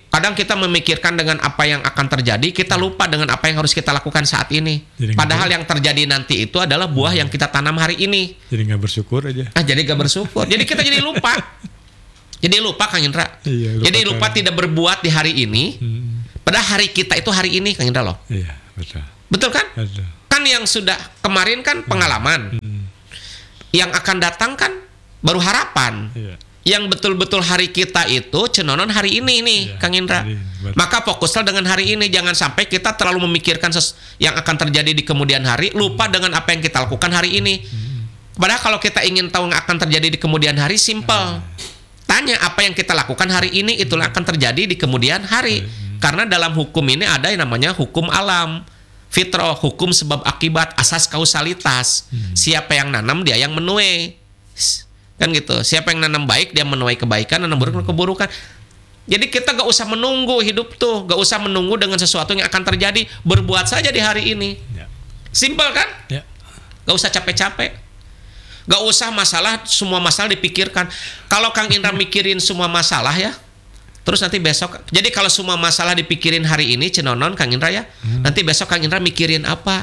Kadang kita memikirkan dengan apa yang akan terjadi, kita lupa dengan apa yang harus kita lakukan saat ini. Jadi Padahal yang terjadi nanti itu adalah buah yang kita tanam hari ini. Jadi nggak bersyukur aja. Jadi gak bersyukur. Jadi kita jadi lupa. Jadi lupa Kang Indra. Iya, Jadi lupa tidak berbuat di hari ini. Padahal hari kita itu hari ini Kang Indra loh. Iya, betul. Betul kan? Betul. Kan yang sudah kemarin kan pengalaman. Yang akan datang kan baru harapan. Iya. Yang betul-betul hari kita itu cenonon hari ini nih, Iya, Kang Indra. betul. Maka fokuslah dengan hari ini. Jangan sampai kita terlalu memikirkan yang akan terjadi di kemudian hari, lupa dengan apa yang kita lakukan hari ini. Padahal kalau kita ingin tahu yang akan terjadi di kemudian hari, simple. Tanya apa yang kita lakukan hari ini, itulah akan terjadi di kemudian hari. Karena dalam hukum ini ada yang namanya hukum alam. Fitrah, hukum sebab akibat, asas kausalitas. Siapa yang nanam, dia yang menuai. Kan gitu. Siapa yang nanam baik, dia menuai kebaikan, nanam buruk keburukan. Jadi kita gak usah menunggu hidup tuh, gak usah menunggu dengan sesuatu yang akan terjadi. Berbuat saja di hari ini. Ya. Simple kan? Ya. Gak usah capek-capek. Gak usah semua masalah dipikirkan. Kalau Kang Indra mikirin semua masalah ya, terus nanti besok, jadi kalau semua masalah dipikirin hari ini, cenonon Kang Indra ya, nanti besok Kang Indra mikirin apa?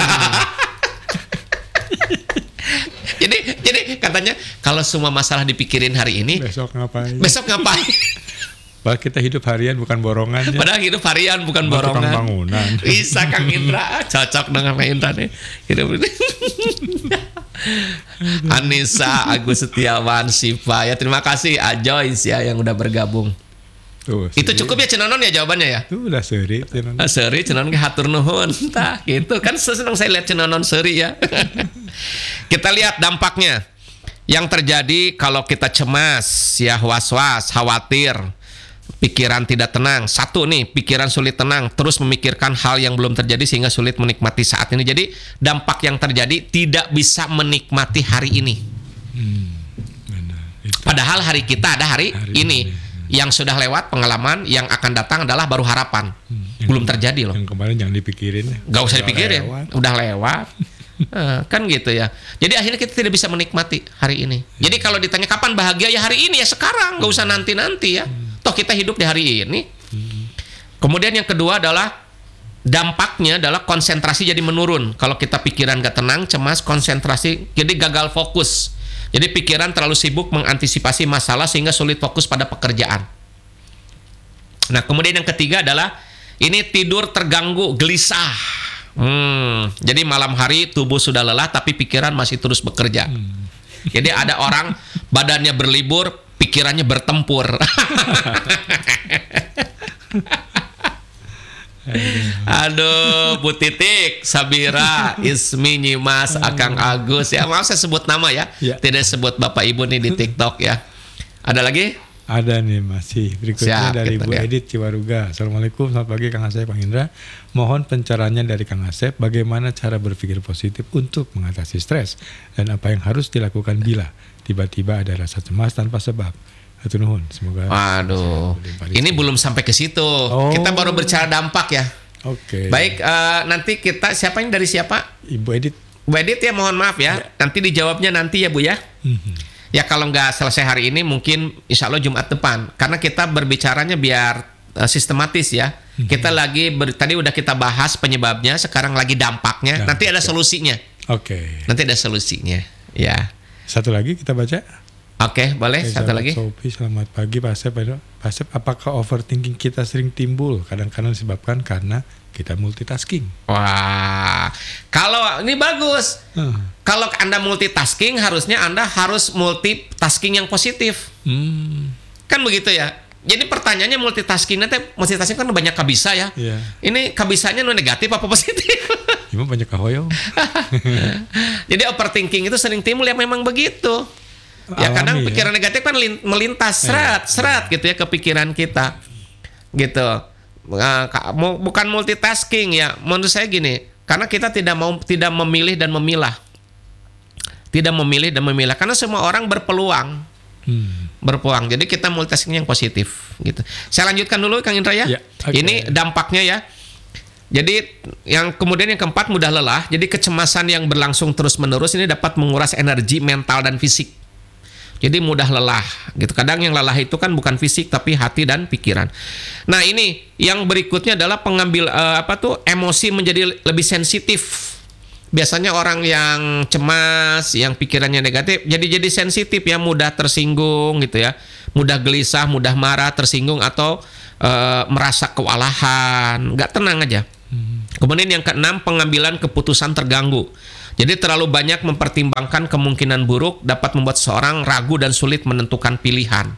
Jadi katanya kalau semua masalah dipikirin hari ini, Besok ngapain? besok ngapain? Padahal kita hidup harian bukan borongan. Ya. Padahal hidup harian bukan Tukang borongan. bangunan. Bisa Kang Indra, cocok dengan Kang Indra nih. Hidup ini. Anissa, Agus Setiawan, Siva ya, terima kasih Ajoyce ya yang udah bergabung. Tuh, Itu cukup ya cenonon ya jawabannya ya. Itu udah seri. Seri cenonon ke hatur nuhun. Tah gitu kan, senang saya lihat cenonon seri ya. Kita lihat dampaknya yang terjadi kalau kita cemas ya, was-was, khawatir, pikiran tidak tenang. Satu nih, pikiran sulit tenang, terus memikirkan hal yang belum terjadi sehingga sulit menikmati saat ini. Jadi dampak yang terjadi tidak bisa menikmati hari ini. Benar. Itu. Padahal hari kita ada hari ini. Yang sudah lewat pengalaman, yang akan datang adalah baru harapan. Belum terjadi loh. Yang kemarin jangan dipikirin. Gak usah dipikirin, Lewat. udah lewat. Kan gitu ya. Jadi akhirnya kita tidak bisa menikmati hari ini. Jadi kalau ditanya kapan bahagia, ya hari ini ya sekarang. Gak usah nanti-nanti ya. Toh kita hidup di hari ini. Kemudian yang kedua adalah dampaknya adalah konsentrasi jadi menurun. Kalau kita pikiran gak tenang, cemas, konsentrasi jadi gagal fokus. Jadi pikiran terlalu sibuk mengantisipasi masalah sehingga sulit fokus pada pekerjaan. Nah, kemudian yang ketiga adalah ini tidur terganggu, gelisah. Jadi malam hari tubuh sudah lelah tapi pikiran masih terus bekerja. Jadi ada orang badannya berlibur, pikirannya bertempur. Aduh, Bu Titik, Sabira, Ismi, Nyimas, Akang Agus ya. Maaf saya sebut nama ya. Tidak sebut Bapak Ibu nih di TikTok ya. Ada lagi? Ada nih masih. Berikutnya Siap, dari gitu, Bu ya. Edit Ciwaruga. Assalamualaikum, selamat pagi Kang Asep, Kang Indra. Mohon pencerahannya dari Kang Asep, bagaimana cara berpikir positif untuk mengatasi stres dan apa yang harus dilakukan bila tiba-tiba ada rasa cemas tanpa sebab. Hatur nuhun, semoga. Waduh, ini belum sampai ke situ. Kita baru bicara dampak ya. Oke. Baik, nanti kita siapa yang dari siapa? Ibu Edit. Bu Edit ya, mohon maaf ya. Nanti dijawabnya nanti ya Bu ya. Ya kalau nggak selesai hari ini mungkin insya Allah Jumat depan. Karena kita berbicaranya biar sistematis ya. Kita lagi tadi udah kita bahas penyebabnya, sekarang lagi dampaknya. Nanti ada solusinya. Oke. Nanti ada solusinya. Ya. Satu lagi kita baca. Oke, boleh. Satu lagi. Sophie, selamat pagi Pak Asep. Pak Asep, apakah overthinking kita sering timbul? Kadang-kadang disebabkan karena kita multitasking. Wah, kalau ini bagus. Kalau Anda multitasking, harusnya Anda harus multitasking yang positif. Kan begitu ya. Jadi pertanyaannya multitasking kan banyak kabisa ya. Iya. Ini kabisanya negatif apa positif? Emang banyak kahoyong. Jadi overthinking itu sering timbul ya, memang begitu. Ya kadang Alami, pikiran negatif kan melintas serat gitu ya ke pikiran kita. Gitu. Bukan multitasking ya. Menurut saya gini, karena kita tidak memilih dan memilah. Tidak memilih dan memilah karena semua orang berpeluang. Berpeluang. Jadi kita multitasking yang positif gitu. Saya lanjutkan dulu Kang Indra ya. Okay. Ini dampaknya ya. Jadi yang keempat mudah lelah. Jadi kecemasan yang berlangsung terus-menerus ini dapat menguras energi mental dan fisik. Jadi mudah lelah gitu. Kadang yang lelah itu kan bukan fisik tapi hati dan pikiran. Nah, ini yang berikutnya adalah emosi menjadi lebih sensitif. Biasanya orang yang cemas, yang pikirannya negatif jadi sensitif ya, mudah tersinggung gitu ya. Mudah gelisah, mudah marah, tersinggung atau merasa kewalahan, nggak tenang aja. Kemudian yang keenam, pengambilan keputusan terganggu. Jadi terlalu banyak mempertimbangkan kemungkinan buruk dapat membuat seorang ragu dan sulit menentukan pilihan.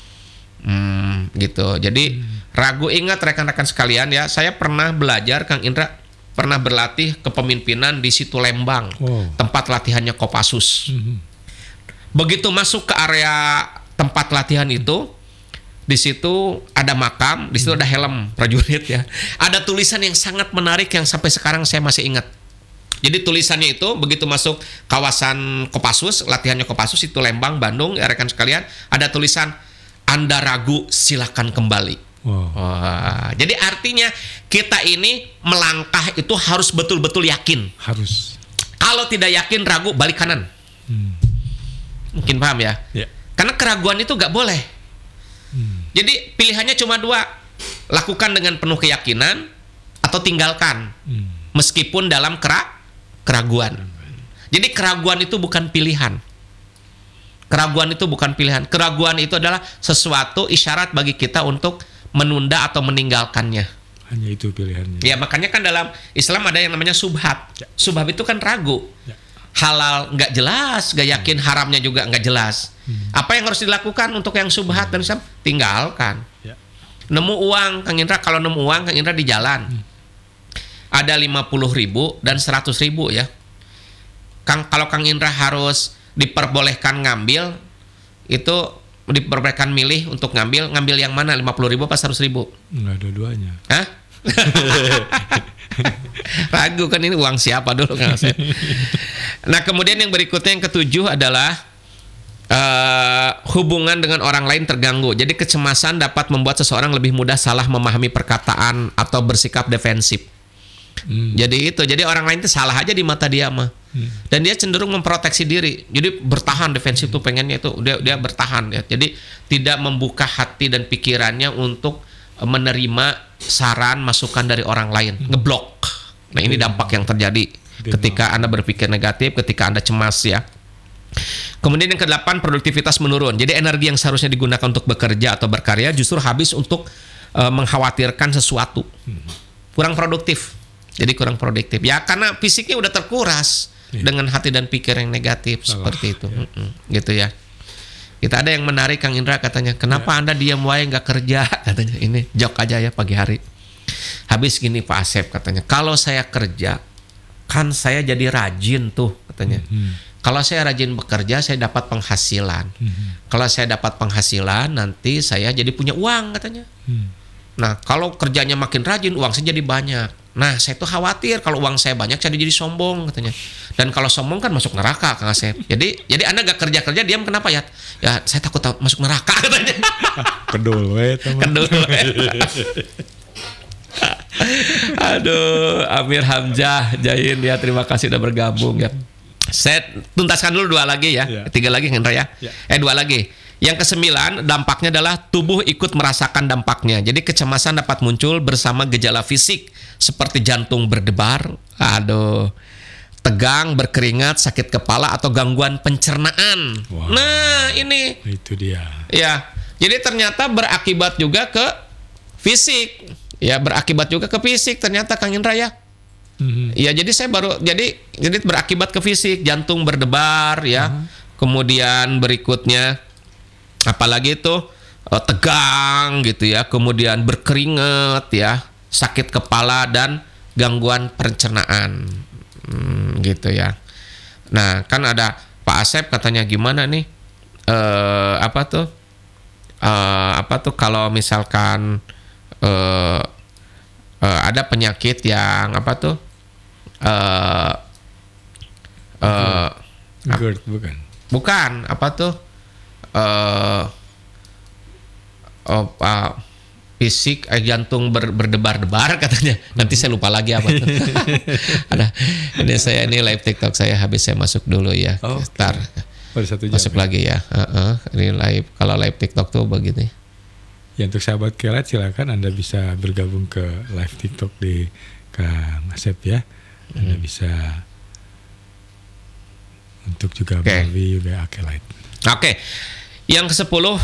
Gitu. Jadi ragu, ingat rekan-rekan sekalian ya, saya pernah belajar, Kang Indra pernah berlatih kepemimpinan di Situ Lembang, tempat latihannya Kopassus. Begitu masuk ke area tempat latihan itu, di situ ada makam, di situ ada helm prajurit ya. Ada tulisan yang sangat menarik yang sampai sekarang saya masih ingat. Jadi tulisannya itu begitu masuk kawasan Kopassus, latihannya Kopassus itu Lembang, Bandung, ya rekan sekalian, ada tulisan Anda ragu silakan kembali. Jadi artinya kita ini melangkah itu harus betul-betul yakin. Harus. Kalau tidak yakin, ragu, balik kanan. Mungkin paham ya? Karena keraguan itu nggak boleh. Jadi pilihannya cuma dua, lakukan dengan penuh keyakinan atau tinggalkan, meskipun dalam keraguan. Jadi keraguan itu bukan pilihan. Keraguan itu bukan pilihan. Keraguan itu adalah sesuatu isyarat bagi kita untuk menunda atau meninggalkannya. Hanya itu pilihannya. Ya, makanya kan dalam Islam ada yang namanya subhat. Subhat itu kan ragu. Halal nggak jelas, nggak yakin, haramnya juga nggak jelas. Apa yang harus dilakukan untuk yang subhat dan Islam? Tinggalkan. Nemu uang, Kang Indra, kalau nemu uang, Kang Indra di jalan. Ada 50.000 dan 100.000 ya. Kalau Kang Indra harus diperbolehkan ngambil, itu diperbolehkan milih untuk ngambil yang mana, 50.000 apa 100.000? Enggak, dua-duanya. Hah? Ragu kan, ini uang siapa dulu kan? Nah, kemudian yang berikutnya yang ketujuh adalah hubungan dengan orang lain terganggu. Jadi kecemasan dapat membuat seseorang lebih mudah salah memahami perkataan atau bersikap defensif. Jadi orang lain itu salah aja di mata dia mah. Dan dia cenderung memproteksi diri. Jadi bertahan, defensif tuh pengennya itu dia bertahan ya. Jadi tidak membuka hati dan pikirannya untuk menerima saran, masukan dari orang lain, ngeblok. Nah, ini dampak yang terjadi ketika Anda berpikir negatif, ketika Anda cemas ya. Kemudian yang ke-8, produktivitas menurun. Jadi energi yang seharusnya digunakan untuk bekerja atau berkarya justru habis untuk mengkhawatirkan sesuatu. Kurang produktif. Jadi kurang produktif. Ya karena fisiknya udah terkuras dengan hati dan pikir yang negatif seperti itu. Gitu ya. Kita ada yang menarik, Kang Indra, katanya, kenapa Anda diam wae nggak kerja? Katanya, ini jok aja ya pagi hari. Habis gini Pak Asep katanya, kalau saya kerja kan saya jadi rajin tuh katanya. Kalau saya rajin bekerja, saya dapat penghasilan. Kalau saya dapat penghasilan, nanti saya jadi punya uang katanya. Nah, kalau kerjanya makin rajin, uang saya jadi banyak. Nah, saya tuh khawatir kalau uang saya banyak, saya jadi sombong katanya. Dan kalau sombong kan masuk neraka, Kang Asep. Jadi Anda gak kerja-kerja, diam kenapa ya? Ya, saya takut masuk neraka katanya. Kedul we, teman. Kedul we. Aduh, Amir Hamzah Jain ya, terima kasih udah bergabung ya. Saya tuntaskan dulu 2 lagi ya. 3 lagi, Hendra ya. 2 lagi. Yang ke-9, dampaknya adalah tubuh ikut merasakan dampaknya. Jadi kecemasan dapat muncul bersama gejala fisik seperti jantung berdebar, tegang, berkeringat, sakit kepala atau gangguan pencernaan. Nah, ini itu dia. Ya. Jadi ternyata berakibat juga ke fisik. Ya, berakibat juga ke fisik ternyata, Kang Indra ya. Ya, jadi saya jadi berakibat ke fisik, jantung berdebar ya. Kemudian berikutnya apalagi itu tegang gitu ya, kemudian berkeringat ya, sakit kepala dan gangguan pencernaan gitu ya. Nah, kan ada Pak Asep katanya gimana nih apa tuh kalau misalkan ada penyakit yang apa tuh GERD bukan apa tuh fisik jantung berdebar-debar katanya. Nanti saya lupa lagi apa tuh. Ada ini live TikTok saya habis saya masuk dulu ya. Ntar Baru 1 jam. Masuk lagi ya. Ini live, kalau live TikTok tuh begini. Ya, untuk sahabat Kelet silakan Anda bisa bergabung ke live TikTok di Kang Asep ya. Anda bisa untuk juga melalui WA Kelet. Oke. Yang ke-10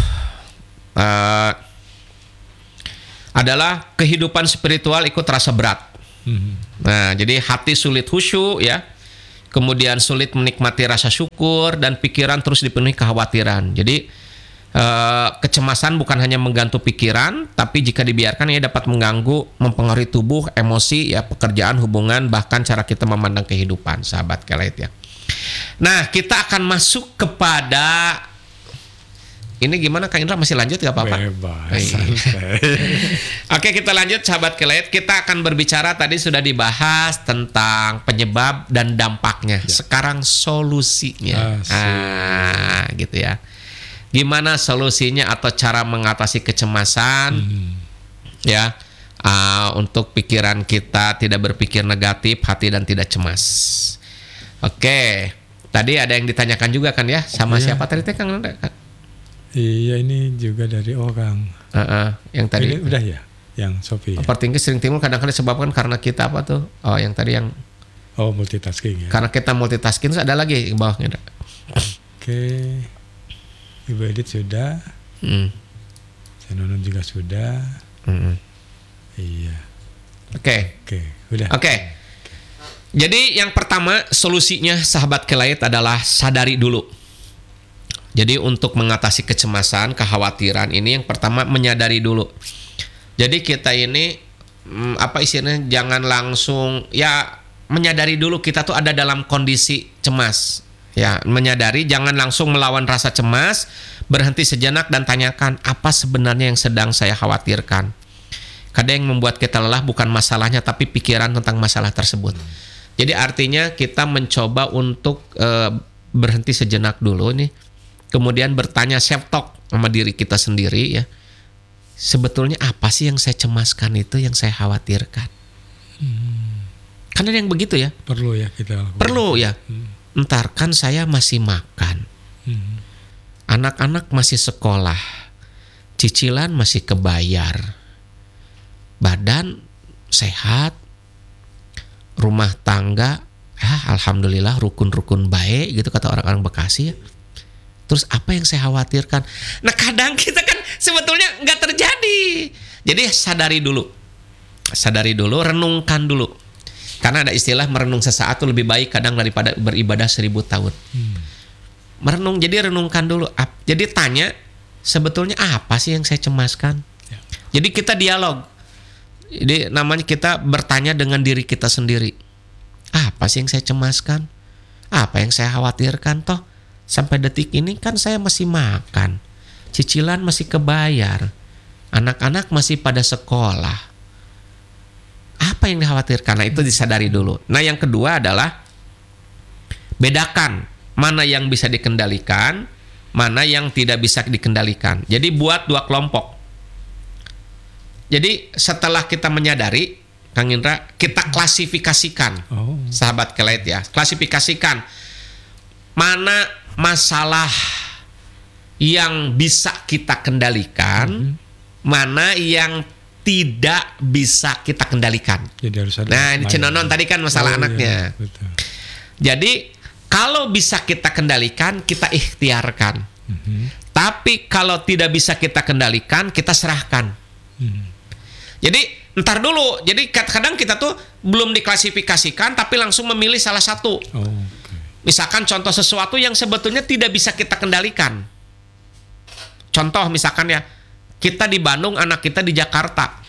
adalah kehidupan spiritual ikut terasa berat. Nah, jadi hati sulit khusyuk ya. Kemudian sulit menikmati rasa syukur dan pikiran terus dipenuhi kekhawatiran. Jadi kecemasan bukan hanya menggantung pikiran, tapi jika dibiarkan ia dapat mengganggu, mempengaruhi tubuh, emosi, ya, pekerjaan, hubungan, bahkan cara kita memandang kehidupan, sahabat Kelet ya. Nah, kita akan masuk kepada ini gimana Kang Indra, masih lanjut gak apa-apa? Bebas, santai. Oke, kita lanjut sahabat Kelet. Kita akan berbicara, tadi sudah dibahas tentang penyebab dan dampaknya. Ya. Sekarang solusinya. Gitu ya. Gimana solusinya atau cara mengatasi kecemasan ya, untuk pikiran kita tidak berpikir negatif, hati dan tidak cemas. Oke, tadi ada yang ditanyakan juga kan ya, sama siapa tadi teh Kang? Iya, ini juga dari orang. Yang tadi ini udah ya, yang Sophie. Overthinking sering timbul kadang-kadang disebabkan karena kita apa tuh? Oh, yang tadi yang multitasking ya. Karena kita multitasking, terus ada lagi di bawahnya. Oke. Ibu Edit sudah, saya Nonon juga sudah, iya. Oke, udah. Oke. Jadi yang pertama solusinya sahabat Kelet adalah sadari dulu. Jadi untuk mengatasi kecemasan, kekhawatiran ini yang pertama menyadari dulu. Jadi kita ini apa istilahnya, jangan langsung ya, menyadari dulu kita tuh ada dalam kondisi cemas. Ya, menyadari, jangan langsung melawan rasa cemas, berhenti sejenak dan tanyakan apa sebenarnya yang sedang saya khawatirkan. Kadang yang membuat kita lelah bukan masalahnya, tapi pikiran tentang masalah tersebut. Jadi artinya kita mencoba untuk berhenti sejenak dulu nih, kemudian bertanya, self talk sama diri kita sendiri ya. Sebetulnya apa sih yang saya cemaskan itu, yang saya khawatirkan? Karena yang begitu ya. Perlu ya kita lakukan. Perlu ya. Ntar kan saya masih makan, anak-anak masih sekolah, cicilan masih kebayar, badan sehat, rumah tangga, alhamdulillah rukun-rukun baik gitu kata orang-orang Bekasi ya. Terus apa yang saya khawatirkan? Nah, kadang kita kan sebetulnya nggak terjadi. Jadi sadari dulu, renungkan dulu. Karena ada istilah merenung sesaat itu lebih baik kadang daripada beribadah 1000 tahun. Merenung, jadi renungkan dulu. Jadi tanya, sebetulnya apa sih yang saya cemaskan? Ya. Jadi kita dialog. Jadi namanya kita bertanya dengan diri kita sendiri. Apa sih yang saya cemaskan? Apa yang saya khawatirkan toh? Sampai detik ini kan saya masih makan. Cicilan masih kebayar. Anak-anak masih pada sekolah. Apa yang dikhawatirkan? Nah, itu disadari dulu. Nah, yang kedua adalah bedakan mana yang bisa dikendalikan, mana yang tidak bisa dikendalikan. Jadi buat 2 kelompok. Jadi setelah kita menyadari, Kang Indra, kita klasifikasikan, sahabat Kelet ya, klasifikasikan mana masalah yang bisa kita kendalikan, mana yang tidak bisa kita kendalikan. Jadi harus ada. Nah, ini Cenonon tadi kan masalah anaknya. Iya, betul. Jadi kalau bisa kita kendalikan, kita ikhtiarkan. Tapi kalau tidak bisa kita kendalikan, kita serahkan. Jadi ntar dulu. Jadi kadang kita tuh belum diklasifikasikan, tapi langsung memilih salah satu. Misalkan contoh sesuatu yang sebetulnya tidak bisa kita kendalikan. Contoh misalkan ya, kita di Bandung, anak kita di Jakarta.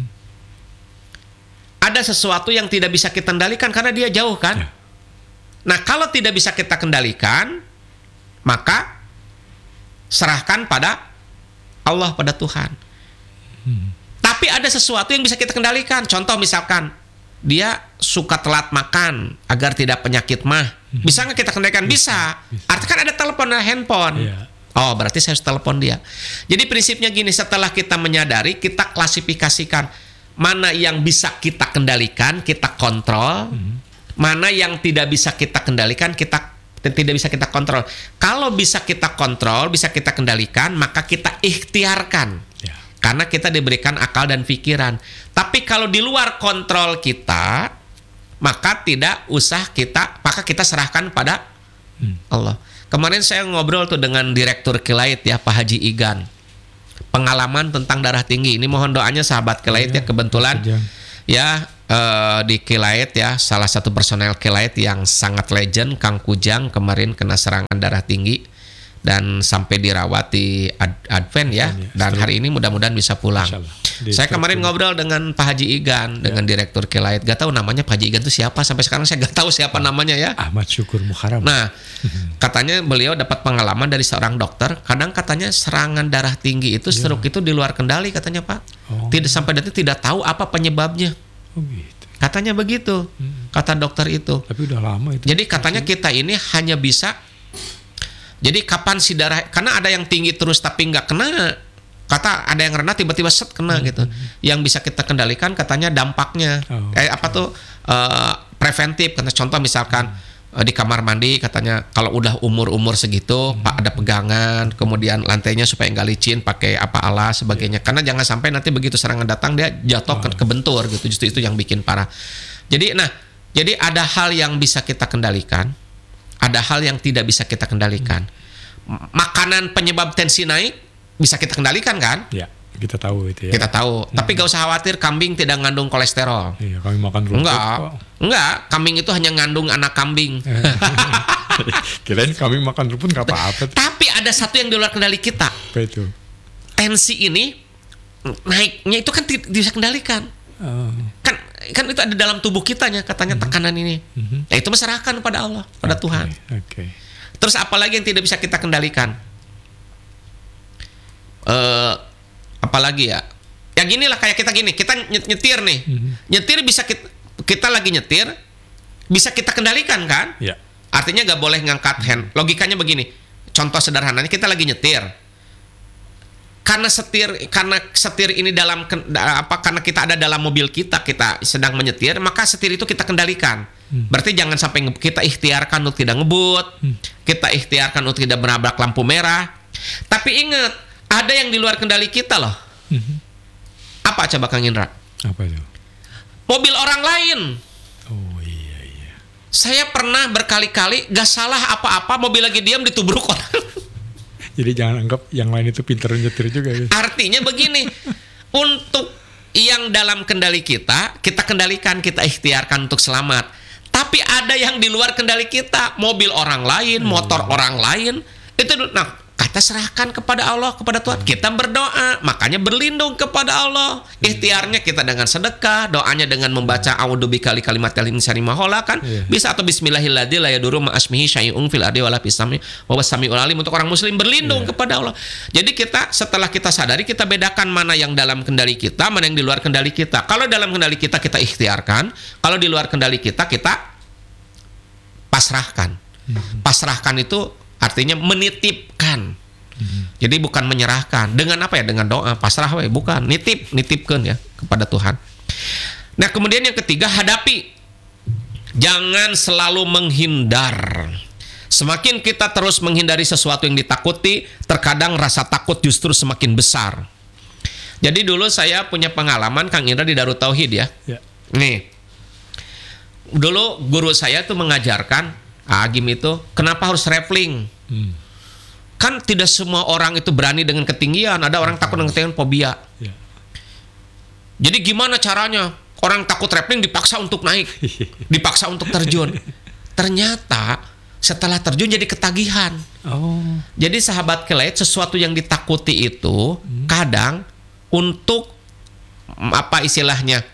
Ada sesuatu yang tidak bisa kita kendalikan karena dia jauh kan. Nah, kalau tidak bisa kita kendalikan, maka serahkan pada Allah, pada Tuhan. Tapi ada sesuatu yang bisa kita kendalikan. Contoh misalkan dia suka telat makan agar tidak penyakit mah. Bisa nggak kita kendalikan? Bisa. Artinya kan ada telepon, ada handphone. Oh, berarti saya harus telepon dia. Jadi prinsipnya gini, setelah kita menyadari, kita klasifikasikan mana yang bisa kita kendalikan, kita kontrol, mana yang tidak bisa kita kendalikan, kita tidak bisa kita kontrol. Kalau bisa kita kontrol, bisa kita kendalikan, maka kita ikhtiarkan. Ya. Karena kita diberikan akal dan pikiran. Tapi kalau di luar kontrol kita, maka maka kita serahkan pada Allah. Kemarin saya ngobrol tuh dengan Direktur Kilait ya, Pak Haji Igan. Pengalaman tentang darah tinggi. Ini mohon doanya sahabat Kilait ya, kebetulan ya di Kilait ya, salah satu personel Kilait yang sangat legend, Kang Kujang kemarin kena serangan darah tinggi dan sampai dirawat di Advent ya, dan hari ini mudah-mudahan bisa pulang. Saya kemarin ngobrol dengan Pak Haji Igan, dengan Direktur Kilait. Gak tahu namanya Pak Haji Igan itu siapa, sampai sekarang saya gak tahu siapa namanya ya. Ahmad Syukur Muharram. Nah, katanya beliau dapat pengalaman dari seorang dokter. Kadang katanya serangan darah tinggi itu, stroke itu di luar kendali katanya Pak. Tidak sampai detik tidak tahu apa penyebabnya. Oh gitu. Katanya begitu, kata dokter itu. Tapi udah lama itu. Jadi katanya kita ini hanya bisa. Jadi kapan si darah, karena ada yang tinggi terus tapi nggak kena, kata ada yang rendah tiba-tiba set kena gitu. Yang bisa kita kendalikan katanya dampaknya, kayak apa tuh preventif. Karena contoh misalkan di kamar mandi katanya kalau udah umur segitu Pak ada pegangan, kemudian lantainya supaya nggak licin pakai apa alas sebagainya. Karena jangan sampai nanti begitu serangan datang dia jatuh kebentur gitu. Justru itu yang bikin parah. Jadi ada hal yang bisa kita kendalikan. Ada hal yang tidak bisa kita kendalikan. Makanan penyebab tensi naik bisa kita kendalikan kan? Ya, kita tahu itu ya. Kita tahu. Tapi gak usah khawatir, kambing tidak mengandung kolesterol. Iya, kami makan rumput. Enggak. Kambing itu hanya ngandung anak kambing. Kirain kambing makan rumput nggak apa-apa. Tapi ada satu yang di luar kendali kita. Apa itu? Tensi ini naiknya itu kan tidak bisa kendalikan. Kan itu ada dalam tubuh kitanya katanya tekanan ini. Nah, itu serahkan pada Allah, pada Tuhan. Terus apalagi yang tidak bisa kita kendalikan? Apalagi ya? Ya ginilah kayak kita gini, kita nyetir nih. Nyetir bisa kita lagi nyetir bisa kita kendalikan kan? Ya. Artinya nggak boleh ngangkat hand. Logikanya begini. Contoh sederhananya kita lagi nyetir. Karena setir ini karena kita ada dalam mobil kita sedang menyetir, maka setir itu kita kendalikan. Berarti jangan sampai kita ikhtiarkan untuk tidak ngebut, kita ikhtiarkan untuk tidak menabrak lampu merah. Tapi ingat, ada yang di luar kendali kita loh. Apa coba Kang Indra? Apa itu? Mobil orang lain. Oh iya. Saya pernah berkali-kali gak salah apa-apa, mobil lagi diam ditubruk orang. Jadi jangan anggap yang lain itu pintar nyetir juga. Ya. Artinya begini, untuk yang dalam kendali kita kendalikan, kita ikhtiarkan untuk selamat. Tapi ada yang di luar kendali kita, mobil orang lain, motor orang lain, itu kita serahkan kepada Allah, kepada Tuhan. Kita berdoa, makanya berlindung kepada Allah. Ikhtiarnya kita dengan sedekah, doanya dengan membaca a'udzubika likalimatil insani ma khalaq kan. Bisa atau bismillahilladzi la yadurru ma asmihi syai'un fil ardi wala fis sami wa huwas samiul alim. Untuk orang muslim berlindung kepada Allah. Jadi setelah kita sadari, kita bedakan mana yang dalam kendali kita, mana yang di luar kendali kita. Kalau dalam kendali kita ikhtiarkan, kalau di luar kendali kita pasrahkan. Pasrahkan itu artinya menitipkan. Jadi bukan menyerahkan. Dengan apa ya? Dengan doa, pasrah bukan. Nitipkan ya kepada Tuhan. Nah, kemudian yang ketiga, hadapi. Jangan selalu menghindar. Semakin kita terus menghindari sesuatu yang ditakuti, terkadang rasa takut justru semakin besar. Jadi dulu saya punya pengalaman Kang Indra di Darut Tauhid ya. Nih. Dulu guru saya tuh mengajarkan Agim itu kenapa harus rappelling. Kan tidak semua orang itu berani dengan ketinggian. Ada orang takut dengan ketinggian, fobia. Jadi gimana caranya? Orang takut rappelling dipaksa untuk naik, dipaksa untuk terjun. Ternyata setelah terjun jadi ketagihan. Jadi sahabat Kilait, sesuatu yang ditakuti itu kadang untuk apa istilahnya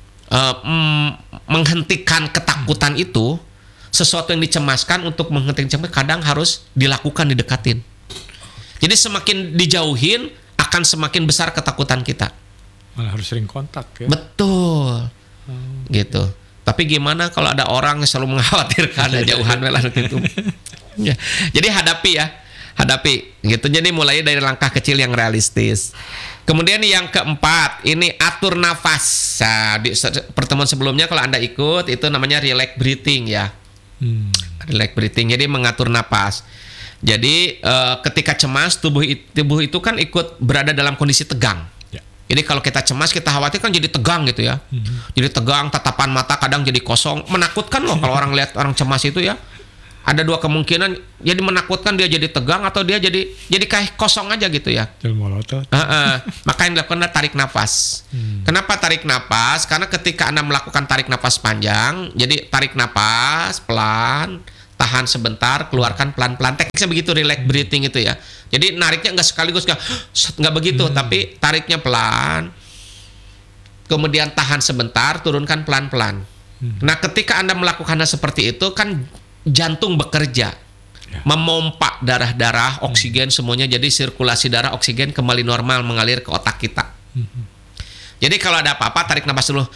menghentikan ketakutan itu. Sesuatu yang dicemaskan untuk menghentikan kadang harus dilakukan, didekatin. Jadi semakin dijauhin akan semakin besar ketakutan kita. Malah harus sering kontak ya. Betul. Gitu. Tapi gimana kalau ada orang yang selalu mengkhawatirkan ada jauhan melah gitu. Ya. Jadi hadapi gitu. Jadi mulai dari langkah kecil yang realistis. Kemudian yang keempat, ini atur nafas. Nah, di pertemuan sebelumnya kalau Anda ikut itu namanya relax breathing ya. Relax breathing. Jadi mengatur napas. Jadi ketika cemas tubuh itu kan ikut berada dalam kondisi tegang. Ya. Jadi kalau kita cemas, kita khawatir kan jadi tegang gitu ya. Jadi tegang, tatapan mata kadang jadi kosong. Menakutkan loh kalau orang lihat orang cemas itu ya. Ada dua kemungkinan, jadi menakutkan, dia jadi tegang atau dia jadi kayak kosong aja gitu ya. Molotot. Maka yang dilakukan adalah tarik nafas. Kenapa tarik nafas? Karena ketika Anda melakukan tarik nafas panjang, jadi tarik nafas pelan, tahan sebentar, keluarkan pelan-pelan. Tekniknya begitu, relax breathing itu ya. Jadi nariknya nggak sekaligus, nggak begitu, tapi tariknya pelan, kemudian tahan sebentar, turunkan pelan-pelan. Nah, ketika Anda melakukan hal seperti itu kan jantung bekerja, memompa darah-darah, oksigen semuanya, jadi sirkulasi darah, oksigen kembali normal mengalir ke otak kita. Jadi kalau ada apa-apa tarik nafas dulu.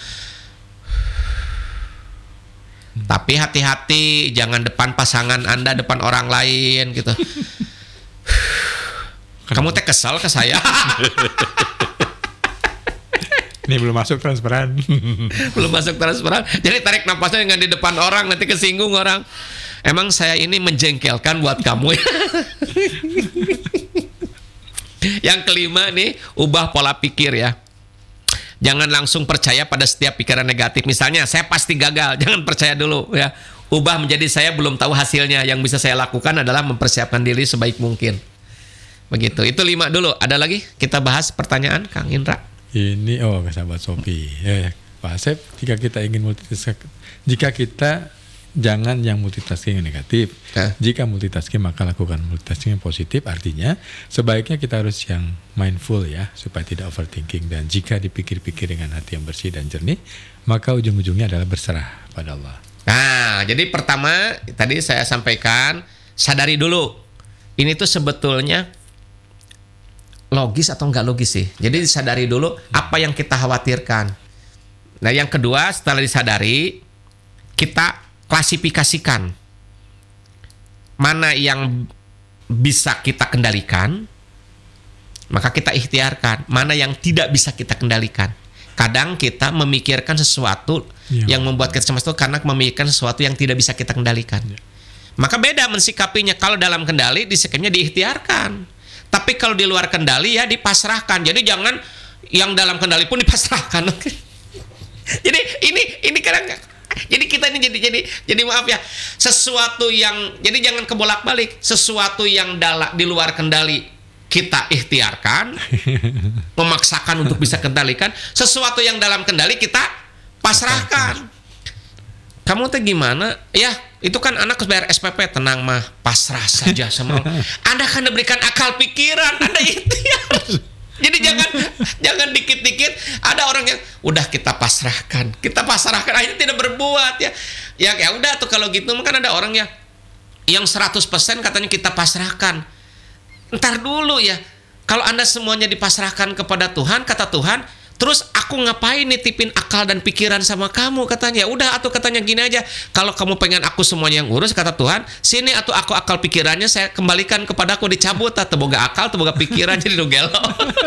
Tapi hati-hati, jangan depan pasangan Anda, depan orang lain gitu. Kamu teh kesel ke saya? Ini belum masuk transparan. Belum masuk transparan. Jadi tarik nafasnya jangan di depan orang, nanti kesinggung orang. Emang saya ini menjengkelkan buat kamu ya. Yang kelima nih, ubah pola pikir ya. Jangan langsung percaya pada setiap pikiran negatif. Misalnya, saya pasti gagal. Jangan percaya dulu ya. Ubah menjadi saya belum tahu hasilnya. Yang bisa saya lakukan adalah mempersiapkan diri sebaik mungkin. Begitu. Itu 5 dulu. Ada lagi? Kita bahas pertanyaan Kang Indra. Ini sahabat Sophie. Pak Asep, jika kita ingin multitasking, jika kita jangan yang multitasking yang negatif. Jika multitasking maka lakukan multitasking yang positif. Artinya sebaiknya kita harus yang mindful ya, supaya tidak overthinking. Dan jika dipikir-pikir dengan hati yang bersih dan jernih, maka ujung-ujungnya adalah berserah pada Allah. Nah, jadi pertama tadi saya sampaikan, sadari dulu. Ini tuh sebetulnya logis atau enggak logis sih. Jadi disadari dulu apa yang kita khawatirkan. Nah, yang kedua setelah disadari, kita klasifikasikan mana yang bisa kita kendalikan, maka kita ikhtiarkan. Mana yang tidak bisa kita kendalikan. Kadang kita memikirkan sesuatu yang membuat kita cemas itu karena memikirkan sesuatu yang tidak bisa kita kendalikan. Maka beda mensikapinya. Kalau dalam kendali, disikapinya diikhtiarkan. Tapi kalau di luar kendali ya dipasrahkan. Jadi jangan yang dalam kendali pun dipasrahkan. Jadi ini kadang, jadi kita ini jadi maaf ya, sesuatu yang, jadi jangan kebolak-balik, sesuatu yang di luar kendali kita ikhtiarkan, memaksakan untuk bisa kendalikan, sesuatu yang dalam kendali kita pasrahkan. Kamu tuh gimana? Ya, itu kan anak bayar SPP, tenang mah, pasrah saja sama Allah. Anda akan diberikan akal pikiran, Anda ikhtiar. Jadi jangan dikit-dikit ada orang yang udah kita pasrahkan akhirnya tidak berbuat ya. Ya udah tuh kalau gitu, kan ada orang ya yang 100% katanya kita pasrahkan. Ntar dulu ya. Kalau Anda semuanya dipasrahkan kepada Tuhan, kata Tuhan, terus aku ngapain nitipin akal dan pikiran sama kamu, katanya. Udah atau katanya gini aja, kalau kamu pengen aku semuanya yang urus, kata Tuhan, sini atau aku akal pikirannya saya kembalikan kepada aku, dicabut atau boga akal atau boga pikiran jadi gelo.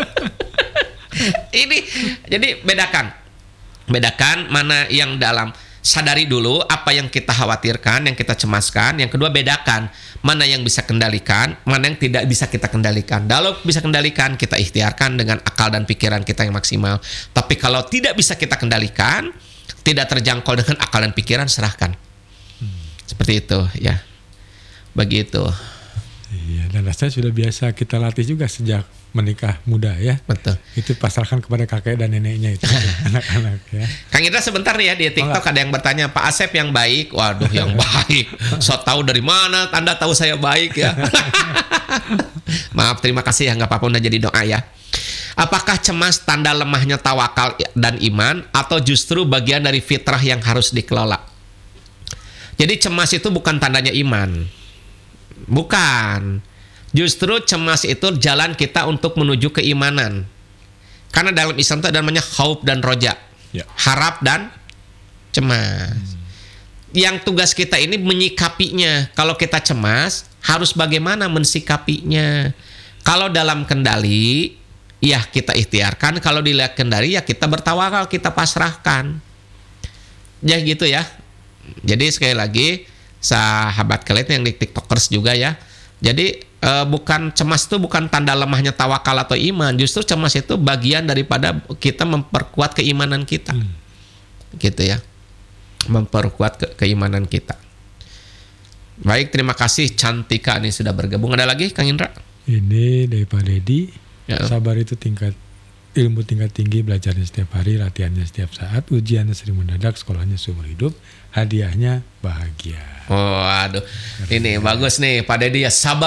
Ini jadi bedakan mana yang dalam. Sadari dulu apa yang kita khawatirkan, yang kita cemaskan. Yang kedua, bedakan mana yang bisa kendalikan, mana yang tidak bisa kita kendalikan. Kalau bisa kendalikan, kita ikhtiarkan dengan akal dan pikiran kita yang maksimal. Tapi kalau tidak bisa kita kendalikan, tidak terjangkau dengan akal dan pikiran, serahkan. Seperti itu ya. Begitu. Iya, dan rasanya sudah biasa kita latih juga sejak menikah muda ya. Betul. Itu pasrahkan kepada kakek dan neneknya itu anak-anak ya. Kang Indra sebentar nih ya, di TikTok ada yang bertanya, Pak Asep yang baik. Waduh, yang baik. So tahu dari mana Anda tahu saya baik ya? Maaf, terima kasih ya, nggak apa-apa, udah jadi doa ya. Apakah cemas tanda lemahnya tawakal dan iman, atau justru bagian dari fitrah yang harus dikelola? Jadi cemas itu bukan tandanya iman. Bukan. Justru cemas itu jalan kita untuk menuju keimanan. Karena dalam Islam itu ada namanya khauf dan roja. Ya. Harap dan cemas. Yang tugas kita ini menyikapinya. Kalau kita cemas, harus bagaimana mensikapinya. Kalau dalam kendali, ya kita ikhtiarkan. Kalau dilihat kendali, ya kita bertawakal, kita pasrahkan. Ya gitu ya. Jadi sekali lagi, sahabat kalian yang di TikTokers juga ya. Jadi bukan cemas itu bukan tanda lemahnya tawakal atau iman, justru cemas itu bagian daripada kita memperkuat keimanan kita. Gitu ya. Memperkuat keimanan kita. Baik, terima kasih Cantika nih sudah bergabung. Ada lagi Kang Indra? Ini dari Pak Dedi. Ya. Sabar itu ilmu tingkat tinggi, belajarnya setiap hari, latihannya setiap saat, ujiannya sering mendadak, sekolahnya seumur hidup, hadiahnya bahagia. Oh, aduh. Ini bagus nih Pak Dedi ya, sabar